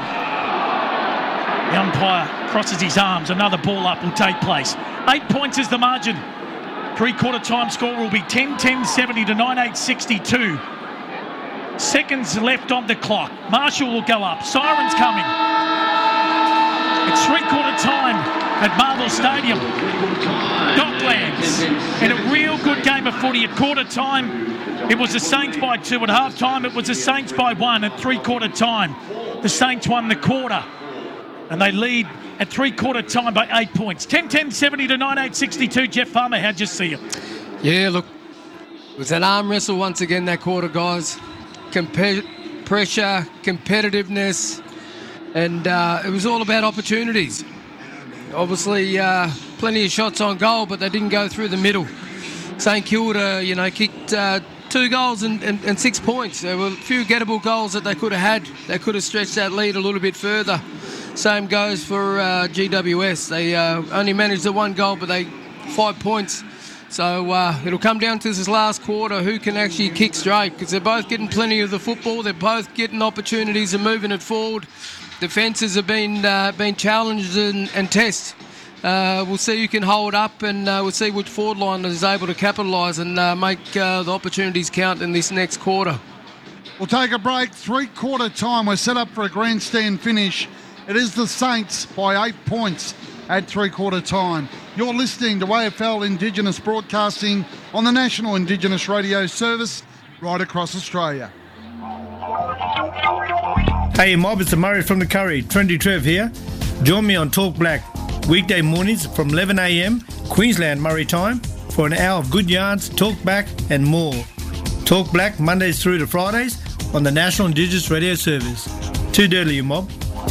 Speaker 1: The umpire crosses his arms. Another ball up will take place. 8 points is the margin. Three-quarter time score will be 10-10-70 to 9-8-62. Seconds left on the clock. Marshall will go up. Sirens coming. It's three-quarter time at Marvel Stadium. Docklands. In a real good game of footy at quarter time. It was the Saints by 2 at half time. It was the Saints by 1 at three-quarter time. The Saints won the quarter. And they lead at three-quarter time by 8 points. 10-10-70 to 9-8-62. Jeff Farmer, how'd you see it?
Speaker 10: Yeah, look, it was an arm wrestle once again that quarter, guys. Pressure, competitiveness, and it was all about opportunities. Obviously, plenty of shots on goal, but they didn't go through the middle. St Kilda, kicked 2 goals and 6 points. There were a few gettable goals that they could have had. They could have stretched that lead a little bit further. Same goes for GWS. They only managed the 1 goal, but they 5 points. So it'll come down to this last quarter who can actually kick straight, because they're both getting plenty of the football. They're both getting opportunities and moving it forward. Defences have been challenged and tested. We'll see who can hold up, and we'll see which forward line is able to capitalise and make the opportunities count in this next quarter.
Speaker 2: We'll take a break. Three-quarter time. We're set up for a grandstand finish. It is the Saints by 8 points at three-quarter time. You're listening to AFL Indigenous Broadcasting on the National Indigenous Radio Service right across Australia.
Speaker 11: Hey mob, it's Murray from the Curry. Trendy Trev here. Join me on Talk Black weekday mornings from 11 a.m. Queensland Murray time for an hour of good yarns, talk back and more. Talk Black Mondays through to Fridays on the National Indigenous Radio Service. Too dirty, you mob.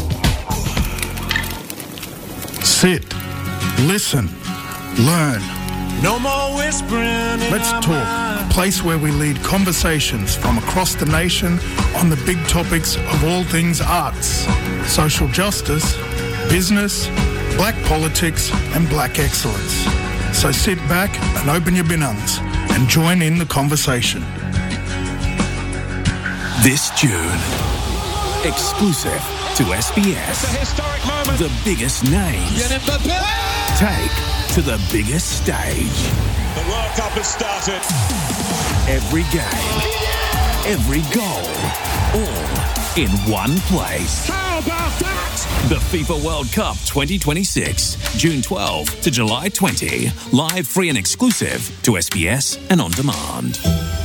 Speaker 12: Sit, listen, learn.
Speaker 4: No more whispering.
Speaker 12: Let's talk. A place where we lead conversations from across the nation on the big topics of all things arts, social justice, business, black politics and black excellence. So sit back and open your binungs and join in the conversation.
Speaker 3: This June, exclusive to SBS.
Speaker 4: It's a historic moment.
Speaker 3: The biggest names take to the biggest stage.
Speaker 4: The World Cup has started.
Speaker 3: Every game, every goal, all in one place.
Speaker 4: How about that?
Speaker 3: The FIFA World Cup 2026, June 12 to July 20. Live, free and exclusive to SBS and on demand.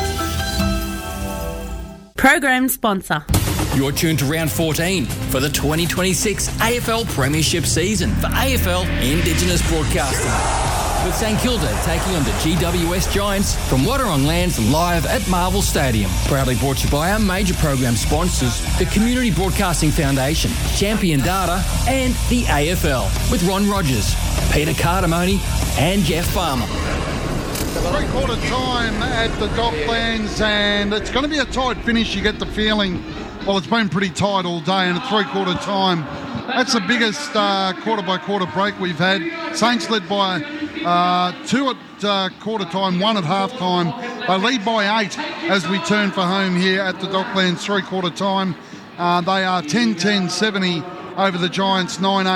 Speaker 5: Program sponsor.
Speaker 9: You're tuned to round 14 for the 2026 AFL Premiership season for AFL Indigenous Broadcasting. With St Kilda taking on the GWS Giants from Wadawurrung Lands live at Marvel Stadium. Proudly brought to you by our major program sponsors, the Community Broadcasting Foundation, Champion Data and the AFL. With Ron Rogers, Peter Cardamone and Jeff Farmer.
Speaker 2: Three-quarter time at the Docklands, and it's going to be a tight finish. You get the feeling. Well, it's been pretty tight all day, and at three-quarter time, that's the biggest quarter-by-quarter break we've had. Saints led by 2 at quarter time, 1 at half time. They lead by 8 as we turn for home here at the Docklands three-quarter time. They are 10-10-70 over the Giants,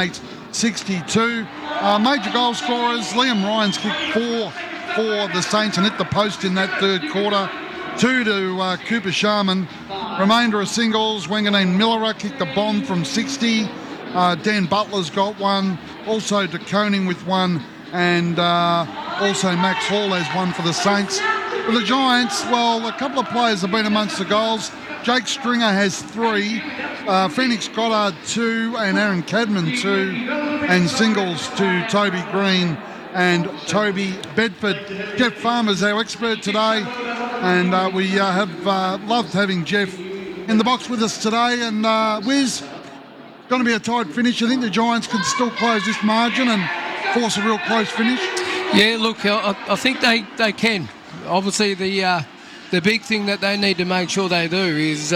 Speaker 2: 9-8-62. Major goal scorers, Liam Ryan's kicked 4 for the Saints and hit the post in that third quarter. 2 to Cooper Sharman. Remainder of singles, Wanganeen Miller kicked a bomb from 60. Dan Butler's got 1. Also De Koning with 1. And also Max Hall has 1 for the Saints. For the Giants, well, a couple of players have been amongst the goals. Jake Stringer has 3. Phoenix Goddard 2 and Aaron Cadman 2. And singles to Toby Green and Toby Bedford. Jeff Farmer's our expert today, and we have loved having Jeff in the box with us today. And Wiz, going to be a tight finish. I think the Giants can still close this margin and force a real close finish.
Speaker 10: Yeah, look, I think they can. Obviously, the big thing that they need to make sure they do is,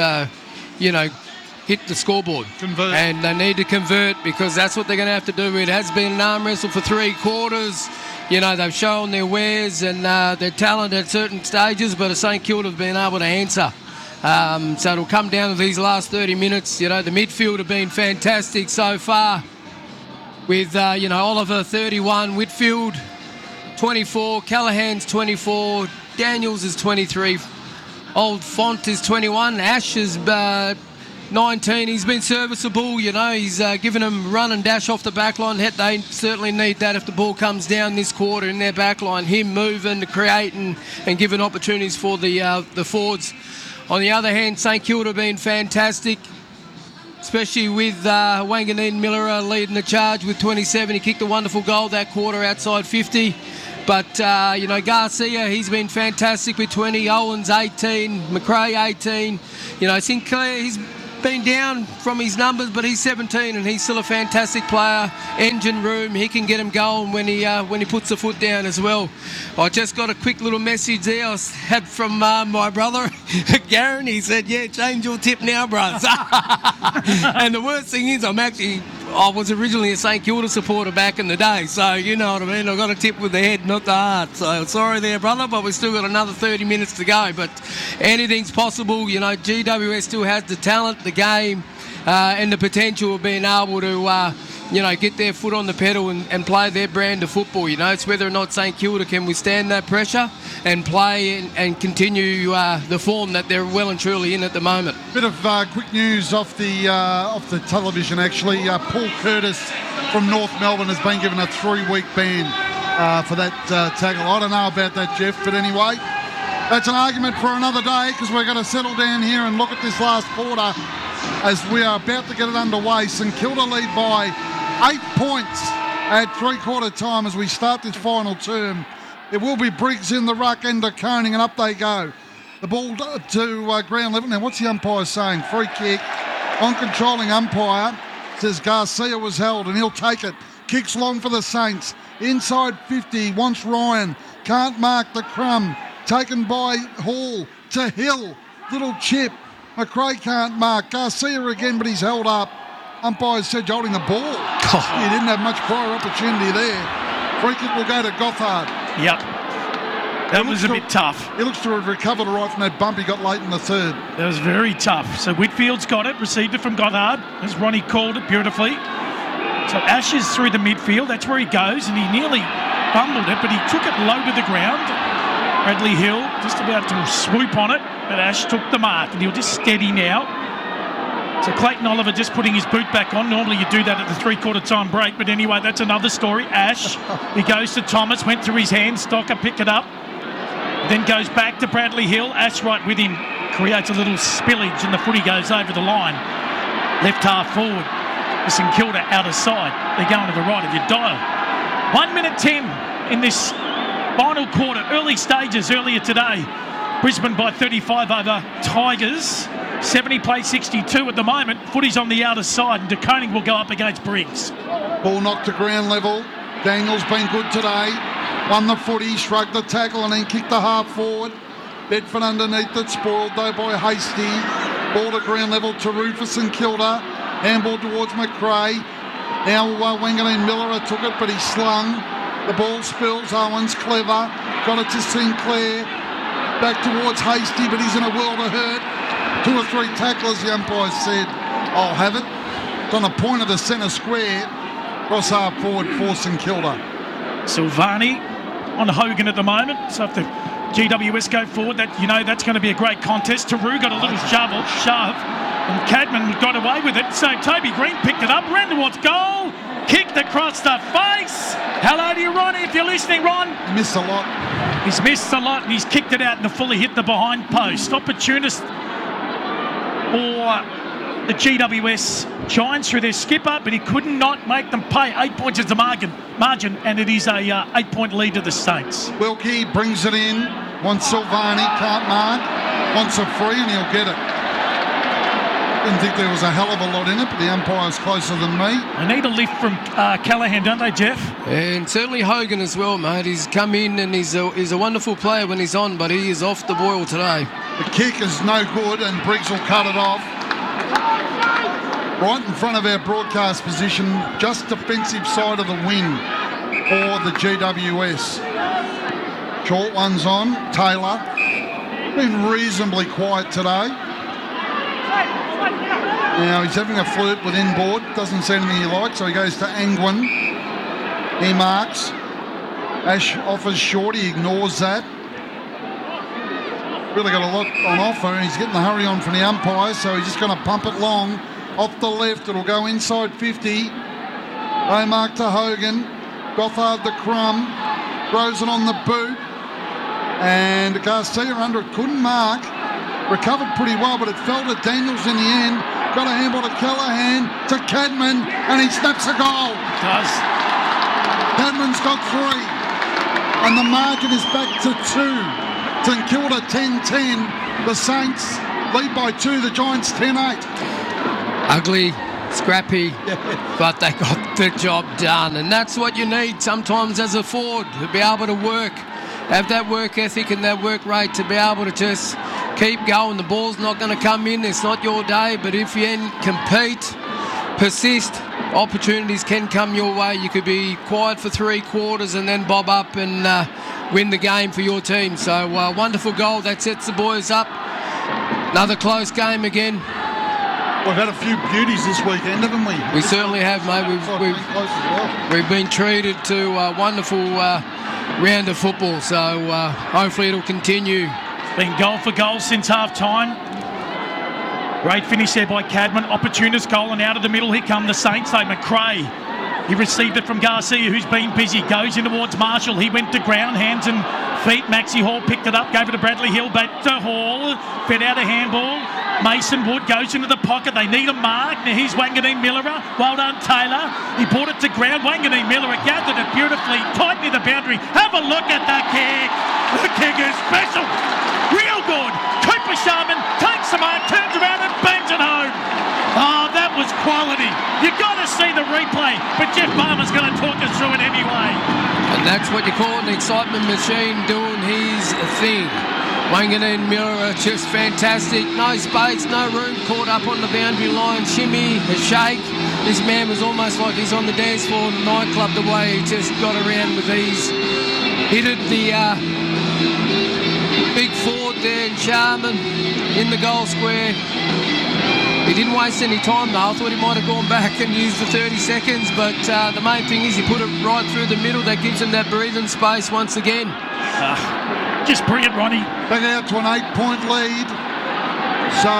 Speaker 10: hit the scoreboard.
Speaker 2: Convert.
Speaker 10: And they need to convert, because that's what they're going to have to do. It has been an arm wrestle for 3 quarters. They've shown their wares and their talent at certain stages, but St Kilda have been able to answer. So it'll come down to these last 30 minutes. The midfield have been fantastic so far with, Oliver 31, Whitfield 24, Callahan's 24, Daniels is 23. Old Font is 21. Ash is 19. He's been serviceable, you know. He's given them run and dash off the back line. They certainly need that if the ball comes down this quarter in their back line. Him moving, creating and giving opportunities for the forwards. On the other hand, St Kilda been fantastic, especially with Wanganeen Miller leading the charge with 27. He kicked a wonderful goal that quarter outside 50. But, Garcia, he's been fantastic with 20. Owens, 18. McRae, 18. Sinclair, he's been down from his numbers, but he's 17 and he's still a fantastic player. Engine room, he can get him going when he puts the foot down as well. I just got a quick little message there I had from my brother, Garen. He said, yeah, change your tip now, bros. And the worst thing is I was originally a St Kilda supporter back in the day, so you know what I mean. I got a tip with the head, not the heart. So sorry there, brother, but we've still got another 30 minutes to go. But anything's possible. GWS still has the talent, the game, and the potential of being able to, get their foot on the pedal and play their brand of football. It's whether or not St Kilda can withstand that pressure and play and continue the form that they're well and truly in at the moment.
Speaker 2: Bit of quick news off the television, actually. Paul Curtis from North Melbourne has been given a 3-week ban for that tackle. I don't know about that, Jeff, but anyway, that's an argument for another day because we're going to settle down here and look at this last quarter as we are about to get it underway. St Kilda lead by 8 points at three-quarter time as we start this final term. It will be Briggs in the ruck and De Koning, and up they go. The ball to ground level. Now, what's the umpire saying? Free kick. On controlling umpire says Garcia was held, and he'll take it. Kicks long for the Saints. Inside 50, wants Ryan. Can't mark the crumb. Taken by Hall to Hill. Little chip. McRae can't mark. Garcia again, but he's held up. Umpire said holding the ball. He didn't have much prior opportunity there. Free kick will go to Gothard.
Speaker 1: Yep. That was a bit tough.
Speaker 2: He looks to have recovered right from that bump he got late in the third.
Speaker 1: That was very tough. So Whitfield's got it, received it from Gothard, as Ronnie called it beautifully. So Ash is through the midfield. That's where he goes, and he nearly fumbled it, but he took it low to the ground. Bradley Hill just about to swoop on it, but Ash took the mark, and he'll just steady now. So Clayton Oliver just putting his boot back on. Normally you do that at the three-quarter time break, but anyway, that's another story. Ash, he goes to Thomas, went through his hands, Stocker picked it up, then goes back to Bradley Hill. Ash right with him, creates a little spillage and the footy goes over the line. Left half forward. St Kilda out of side. They're going to the right of your dial. 1 minute 10 in this final quarter, early stages earlier today. Brisbane by 35 over Tigers. 70 play 62 at the moment. Footy's on the outer side, and De Koning will go up against Briggs.
Speaker 2: Ball knocked to ground level. Daniel's been good today. Won the footy, shrugged the tackle, and then kicked the half forward. Bedford underneath it, spoiled though by Hasty. Ball to ground level to Rufus and Kilda. Handball towards McRae. Now Wanganeen Miller took it, but he slung. The ball spills. Owens clever. Got it to Sinclair. Back towards Hasty, but he's in a world of hurt. 2 or 3 tacklers, the umpire said. I'll have it. It's on the point of the centre square. Cross half forward for St Kilda.
Speaker 1: Silvani on Hogan at the moment. So if the GWS go forward, that's going to be a great contest. Taru got a little shove, and Cadman got away with it. So Toby Green picked it up, ran towards goal, kicked across the face. Hello to you, Ronnie, if you're listening, Ron.
Speaker 2: He missed a lot.
Speaker 1: He's missed a lot, and he's kicked it out and fully hit the behind post. Opportunist for the GWS Giants through their skipper, but he could not make them pay. 8 points is the margin, and it is a 8-point lead to the Saints.
Speaker 2: Wilkie brings it in, wants Silvani, can't mark, wants a free, and he'll get it. Didn't think there was a hell of a lot in it, but the umpire's closer than me.
Speaker 1: They need a lift from Callaghan, don't they, Jeff?
Speaker 10: And certainly Hogan as well, mate. He's come in and he's a wonderful player when he's on, but he is off the boil today.
Speaker 2: The kick is no good, and Briggs will cut it off. Right in front of our broadcast position, just defensive side of the wing for the GWS. Short one's on, Taylor. Been reasonably quiet today. Now he's having a flirt with inboard, doesn't see anything he likes, so he goes to Angwin. He marks. Ash offers short, he ignores that. really got a lot on offer, and he's getting the hurry on from the umpire, so he's just going to pump it long off the left. It'll go inside 50. They mark to Hogan. Gothard the crumb. Throws it on the boot. And Garcia under it couldn't mark. Recovered pretty well, but it fell to Daniels in the end. Got a handball to Callaghan, to Cadman, and he snaps a goal.
Speaker 1: Does.
Speaker 2: Cadman's got 3. And the margin is back to 2. St Kilda 10-10. The Saints lead by 2. The Giants 10-8.
Speaker 10: Ugly, scrappy, but they got the job done. And that's what you need sometimes as a forward, to be able to work. Have that work ethic and that work rate to be able to just keep going. The ball's not going to come in. It's not your day. But if you compete, persist, opportunities can come your way. You could be quiet for 3 quarters and then bob up and win the game for your team. So wonderful goal. That sets the boys up. Another close game again.
Speaker 2: We've had a few beauties this weekend, haven't we?
Speaker 10: We certainly have, mate. We've been treated to a wonderful round of football. So hopefully it'll continue.
Speaker 1: It's been goal for goal since half-time. Great finish there by Cadman. Opportunist goal, and out of the middle here come the Saints. They McRae. He received it from Garcia, who's been busy. Goes in towards Marshall. He went to ground, hands and feet. Maxie Hall picked it up, gave it to Bradley Hill. Back to Hall. Fed out a handball. Mason Wood goes into the pocket. They need a mark. Now here's Wanganeen Millerer. Well done, Taylor. He brought it to ground. Wanganeen Millerer gathered it beautifully. Tight near the boundary. Have a look at that kick. The kick is special. Real good. Cooper Sharman takes the mark, turns around and bangs it home. Oh, that was quality. You got to see the replay, but Jeff Balmer's going to talk us through it anyway.
Speaker 10: And that's what you call an excitement machine doing his thing. Wanganeen Millerer just fantastic. No space, no room, caught up on the boundary line. Shimmy, a shake. This man was almost like he's on the dance floor in the nightclub, the way he just got around with ease. Hit it the big forward there, and Sharman in the goal square. He didn't waste any time though. I thought he might have gone back and used the 30 seconds, but the main thing is he put it right through the middle. That gives him that breathing space once again.
Speaker 1: Just bring it, Ronnie.
Speaker 2: Back out to an 8-point lead. So,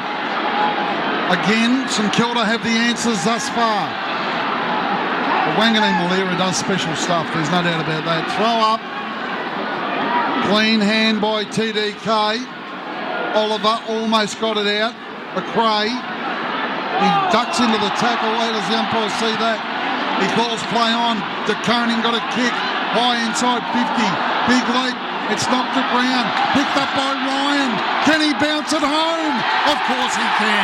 Speaker 2: again, St Kilda have the answers thus far. But Wanganeen Millerer does special stuff. There's no doubt about that. Throw up. Clean hand by TDK. Oliver almost got it out. McRae. He ducks into the tackle. Where does the umpire see that? He calls play on. De Koning got a kick. High inside 50. Big leap. It's knocked to ground. Picked up by Ryan. Can he bounce it home? Of course he can.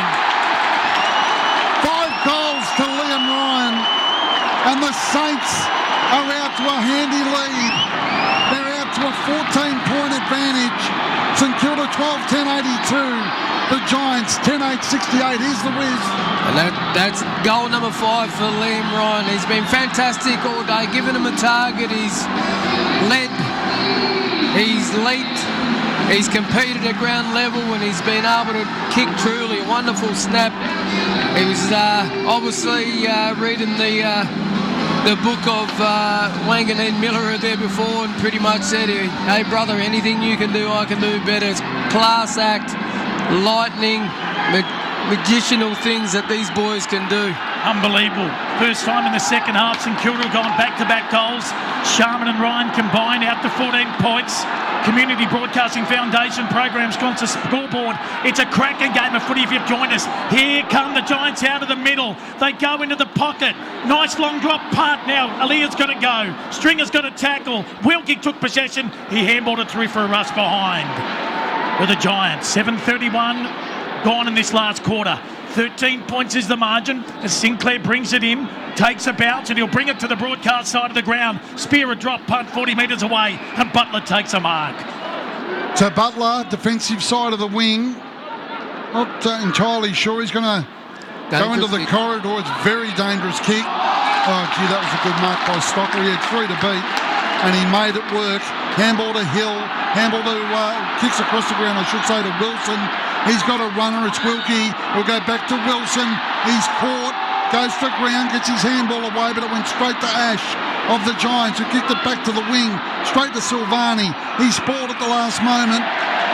Speaker 2: 5 goals to Liam Ryan. And the Saints are out to a handy lead. They're out to a 14-point advantage. St Kilda 12-10-82. The Giants 10-8-68. Here's the whiz.
Speaker 10: And that's goal number 5 for Liam Ryan. He's been fantastic all day, giving him a target. He's led. He's leaped, he's competed at ground level, and he's been able to kick truly a wonderful snap. He was obviously reading the book of Wanganeen Millerer there before, and pretty much said, hey brother, anything you can do, I can do better. It's class act, lightning, magicianal things that these boys can do.
Speaker 1: Unbelievable. First time in the second half, St Kilda have gone back-to-back goals. Sharman and Ryan combined out to 14 points. Community Broadcasting Foundation program's gone to scoreboard. It's a cracking game of footy if you've joined us. Here come the Giants out of the middle. They go into the pocket. Nice long drop punt now. Alia's got to go. Stringer's got to tackle. Wilkie took possession. He handballed it through for a rush behind. With the Giants, 7:31 gone in this last quarter. 13 points is the margin as Sinclair brings it in, takes a bounce, and he'll bring it to the broadcast side of the ground. Spear a drop punt 40 metres away, and Butler takes a mark.
Speaker 2: So Butler, defensive side of the wing, not entirely sure. He's going to go into the corridor. It's a very dangerous kick. Oh, gee, that was a good mark by Stockley. He had 3 to beat, and he made it work. Handball to Hill, handball to kicks across the ground, I should say, to Wilson. He's got a runner, it's Wilkie. We'll go back to Wilson. He's caught, goes to ground, gets his handball away, but it went straight to Ash of the Giants, who kicked it back to the wing, straight to Silvani. He spoiled at the last moment.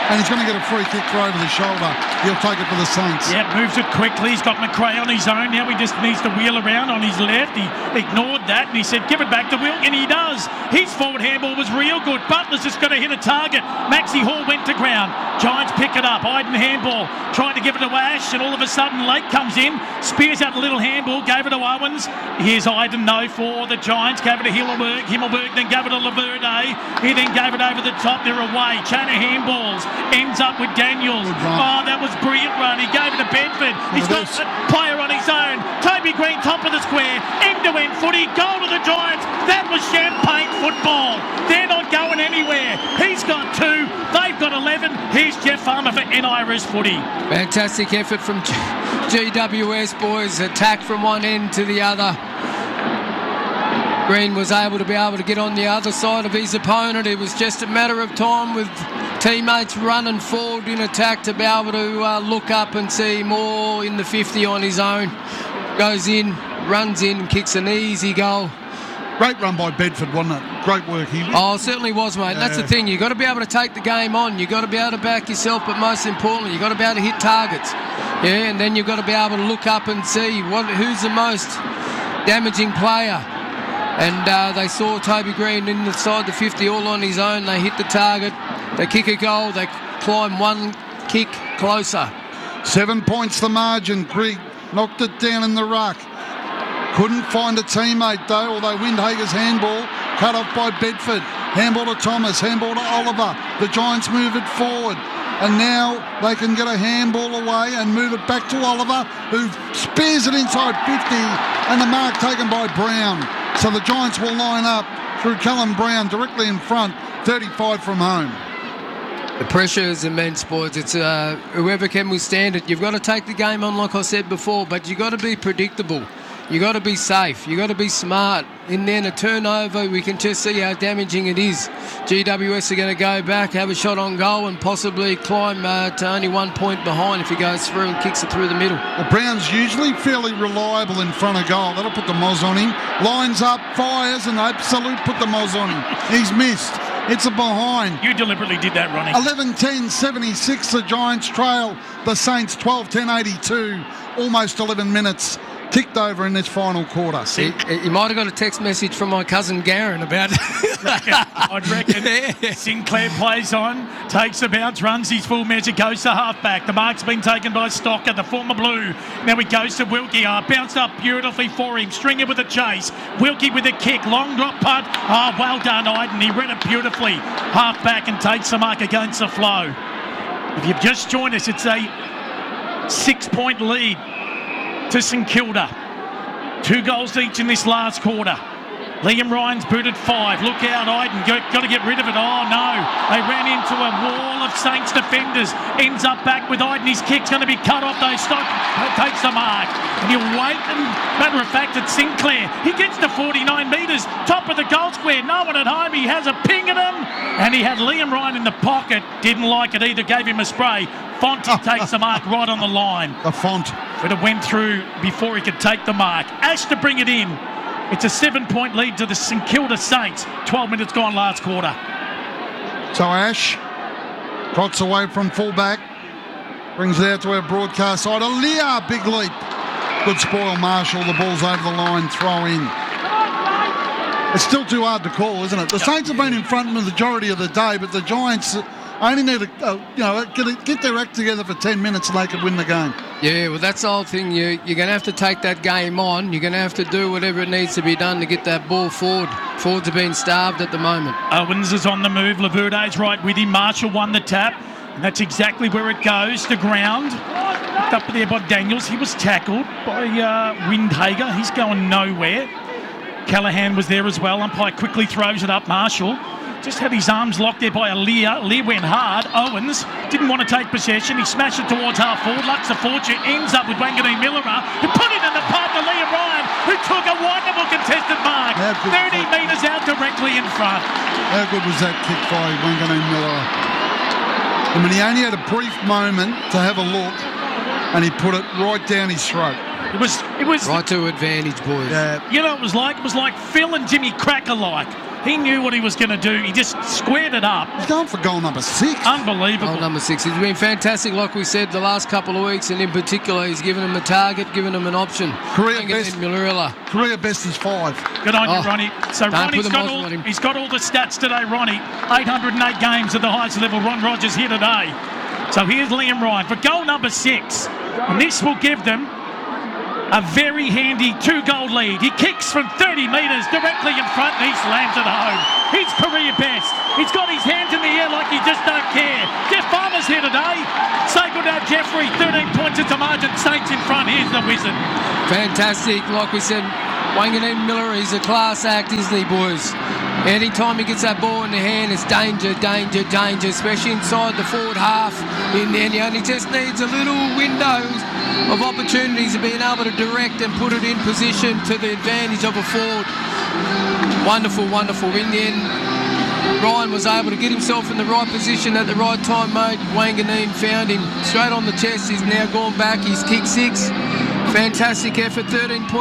Speaker 2: and he's going to get a free kick throw over the shoulder. He'll take it for the Saints.
Speaker 1: Yeah, moves it quickly. He's got McRae on his own. Now he just needs to wheel around on his left. He ignored that and he said, give it back to Wilkie, and he does. His forward handball was real good. Butler's just got to hit a target. Maxie Hall went to ground. Giants pick it up. Iden handball. Tried to give it to Ash, and all of a sudden Lake comes in. Spears out a little handball. Gave it to Owens. Here's Iden, no, for the Giants. Gave it to Himmelberg. Himmelberg then gave it to Laverde. He then gave it over the top. They're away. Chain of handballs. Ends up with Daniels. Oh, that was brilliant run. He gave it to Bedford. He's got a player on his own. Toby Green, top of the square. End-to-end footy. Goal to the Giants. That was champagne football. They're not going anywhere. He's got 2. They've got 11. Here's Jeff Farmer for NIRS footy.
Speaker 10: Fantastic effort from GWS, boys. Attack from one end to the other. Green was able to get on the other side of his opponent. It was just a matter of time with teammates running forward in attack to be able to look up and see more in the 50 on his own. Goes in, runs in, kicks an easy goal.
Speaker 2: Great run by Bedford, wasn't it? Great work.
Speaker 10: Oh, it certainly was, mate. Yeah. That's the thing. You've got to be able to take the game on. You've got to be able to back yourself, but most importantly, you've got to be able to hit targets. Yeah, and then you've got to be able to look up and see who's the most damaging player. And they saw Toby Green inside the 50 all on his own. They hit the target. They kick a goal. They climb one kick closer.
Speaker 2: 7 points the margin. Grigg knocked it down in the ruck. Couldn't find a teammate though, although Windhager's handball cut off by Bedford. Handball to Thomas, handball to Oliver. The Giants move it forward. And now they can get a handball away and move it back to Oliver, who spears it inside 50, and the mark taken by Brown. So the Giants will line up through Callum Brown directly in front, 35 from home.
Speaker 10: The pressure is immense, boys. It's whoever can withstand it. You've got to take the game on, like I said before, but you've got to be predictable. You've got to be safe. You've got to be smart. And then a turnover, we can just see how damaging it is. GWS are going to go back, have a shot on goal and possibly climb to only 1 point behind if he goes through and kicks it through the middle.
Speaker 2: Well, Brown's usually fairly reliable in front of goal. That'll put the moz on him. Lines up, fires, and absolute put the moz on him. He's missed. It's a behind.
Speaker 1: You deliberately did that, Ronnie.
Speaker 2: 11-10, 76. The Giants trail the Saints 12-10, 82. Almost 11 minutes. Ticked over in this final quarter.
Speaker 10: You might have got a text message from my cousin Garen about it.
Speaker 1: I'd reckon. Sinclair plays on, takes a bounce, runs his full measure, goes to halfback. The mark's been taken by Stocker, the former Blue. Now he goes to Wilkie. Bounced up beautifully for him. Stringer with a chase. Wilkie with a kick. Long drop punt. Well done, Iden. He read it beautifully. Halfback and takes the mark against the flow. If you've just joined us, it's a 6-point lead to St Kilda. 2 goals each in this last quarter. Liam Ryan's booted 5. Look out, Iden. Got to get rid of it. Oh, no. They ran into a wall of Saints defenders. Ends up back with Iden. His kick's going to be cut off, though. Stock takes the mark. And he'll wait. And matter of fact, it's Sinclair. He gets to 49 metres. Top of the goal square. No one at home. He has a ping at him. And he had Liam Ryan in the pocket. Didn't like it either. Gave him a spray. Fonte takes the mark right on the line.
Speaker 2: The Font.
Speaker 1: But it went through before he could take the mark. Ash to bring it in. It's a 7-point lead to the St Kilda Saints. 12 minutes gone last quarter.
Speaker 2: So Ash trots away from fullback. Brings it out to our broadcast side. Leah, big leap. Good spoil, Marshall. The ball's over the line. Throw in. It's still too hard to call, isn't it? The Saints have been in front the majority of the day, but the Giants only need to get their act together for 10 minutes and they could win the game.
Speaker 10: Yeah, well, that's the whole thing. You're going to have to take that game on. You're going to have to do whatever it needs to be done to get that ball forward. Forwards have been starved at the moment.
Speaker 1: Owens is on the move. Laverde's right with him. Marshall won the tap. And that's exactly where it goes. The ground. Picked up there by Daniels. He was tackled by Windhager. He's going nowhere. Callaghan was there as well. Umpire quickly throws it up. Marshall just had his arms locked there by Lear. Lear went hard. Owens didn't want to take possession. He smashed it towards half forward. Lux of Fortune ends up with Wanganeen Millera, who put it in the path to Liam Ryan, who took a wonderful contested mark. 30 metres out directly in front.
Speaker 2: How good was that kick by Wanganeen Millera? I mean, he only had a brief moment to have a look, and he put it right down his throat.
Speaker 1: It was
Speaker 10: right to advantage, boys.
Speaker 1: You know, it was like Phil and Jimmy Crack alike. He knew what he was going to do. He just squared it up.
Speaker 2: He's going for goal number 6.
Speaker 1: Unbelievable.
Speaker 10: Goal number 6. He's been fantastic, like we said, the last couple of weeks, and in particular, he's given him a target, given him an option.
Speaker 2: Career best is 5.
Speaker 1: Good on you, Ronnie. So Ronnie's he's got all the stats today, Ronnie. 808 games at the highest level. Ron Rogers here today. So here's Liam Ryan for goal number 6. And this will give them a very handy 2-goal lead. He kicks from 30 metres directly in front and he slams it home. His career best. He's got his hands in the air like he just don't care. Jeff Farmer's here today. Say good out, Jeffrey. 13 points at the margin. Saints in front. Here's the Wizard.
Speaker 10: Fantastic. Like we said, Wanganeen Miller, he's a class act, isn't he, boys? Anytime he gets that ball in the hand, it's danger, danger, danger, especially inside the forward half. And he just needs a little window of opportunities of being able to direct and put it in position to the advantage of a forward. Wonderful, wonderful. In the end, Ryan was able to get himself in the right position at the right time, mate. Wanganeen found him straight on the chest. He's now gone back. He's kicked 6. Fantastic effort, 13 points.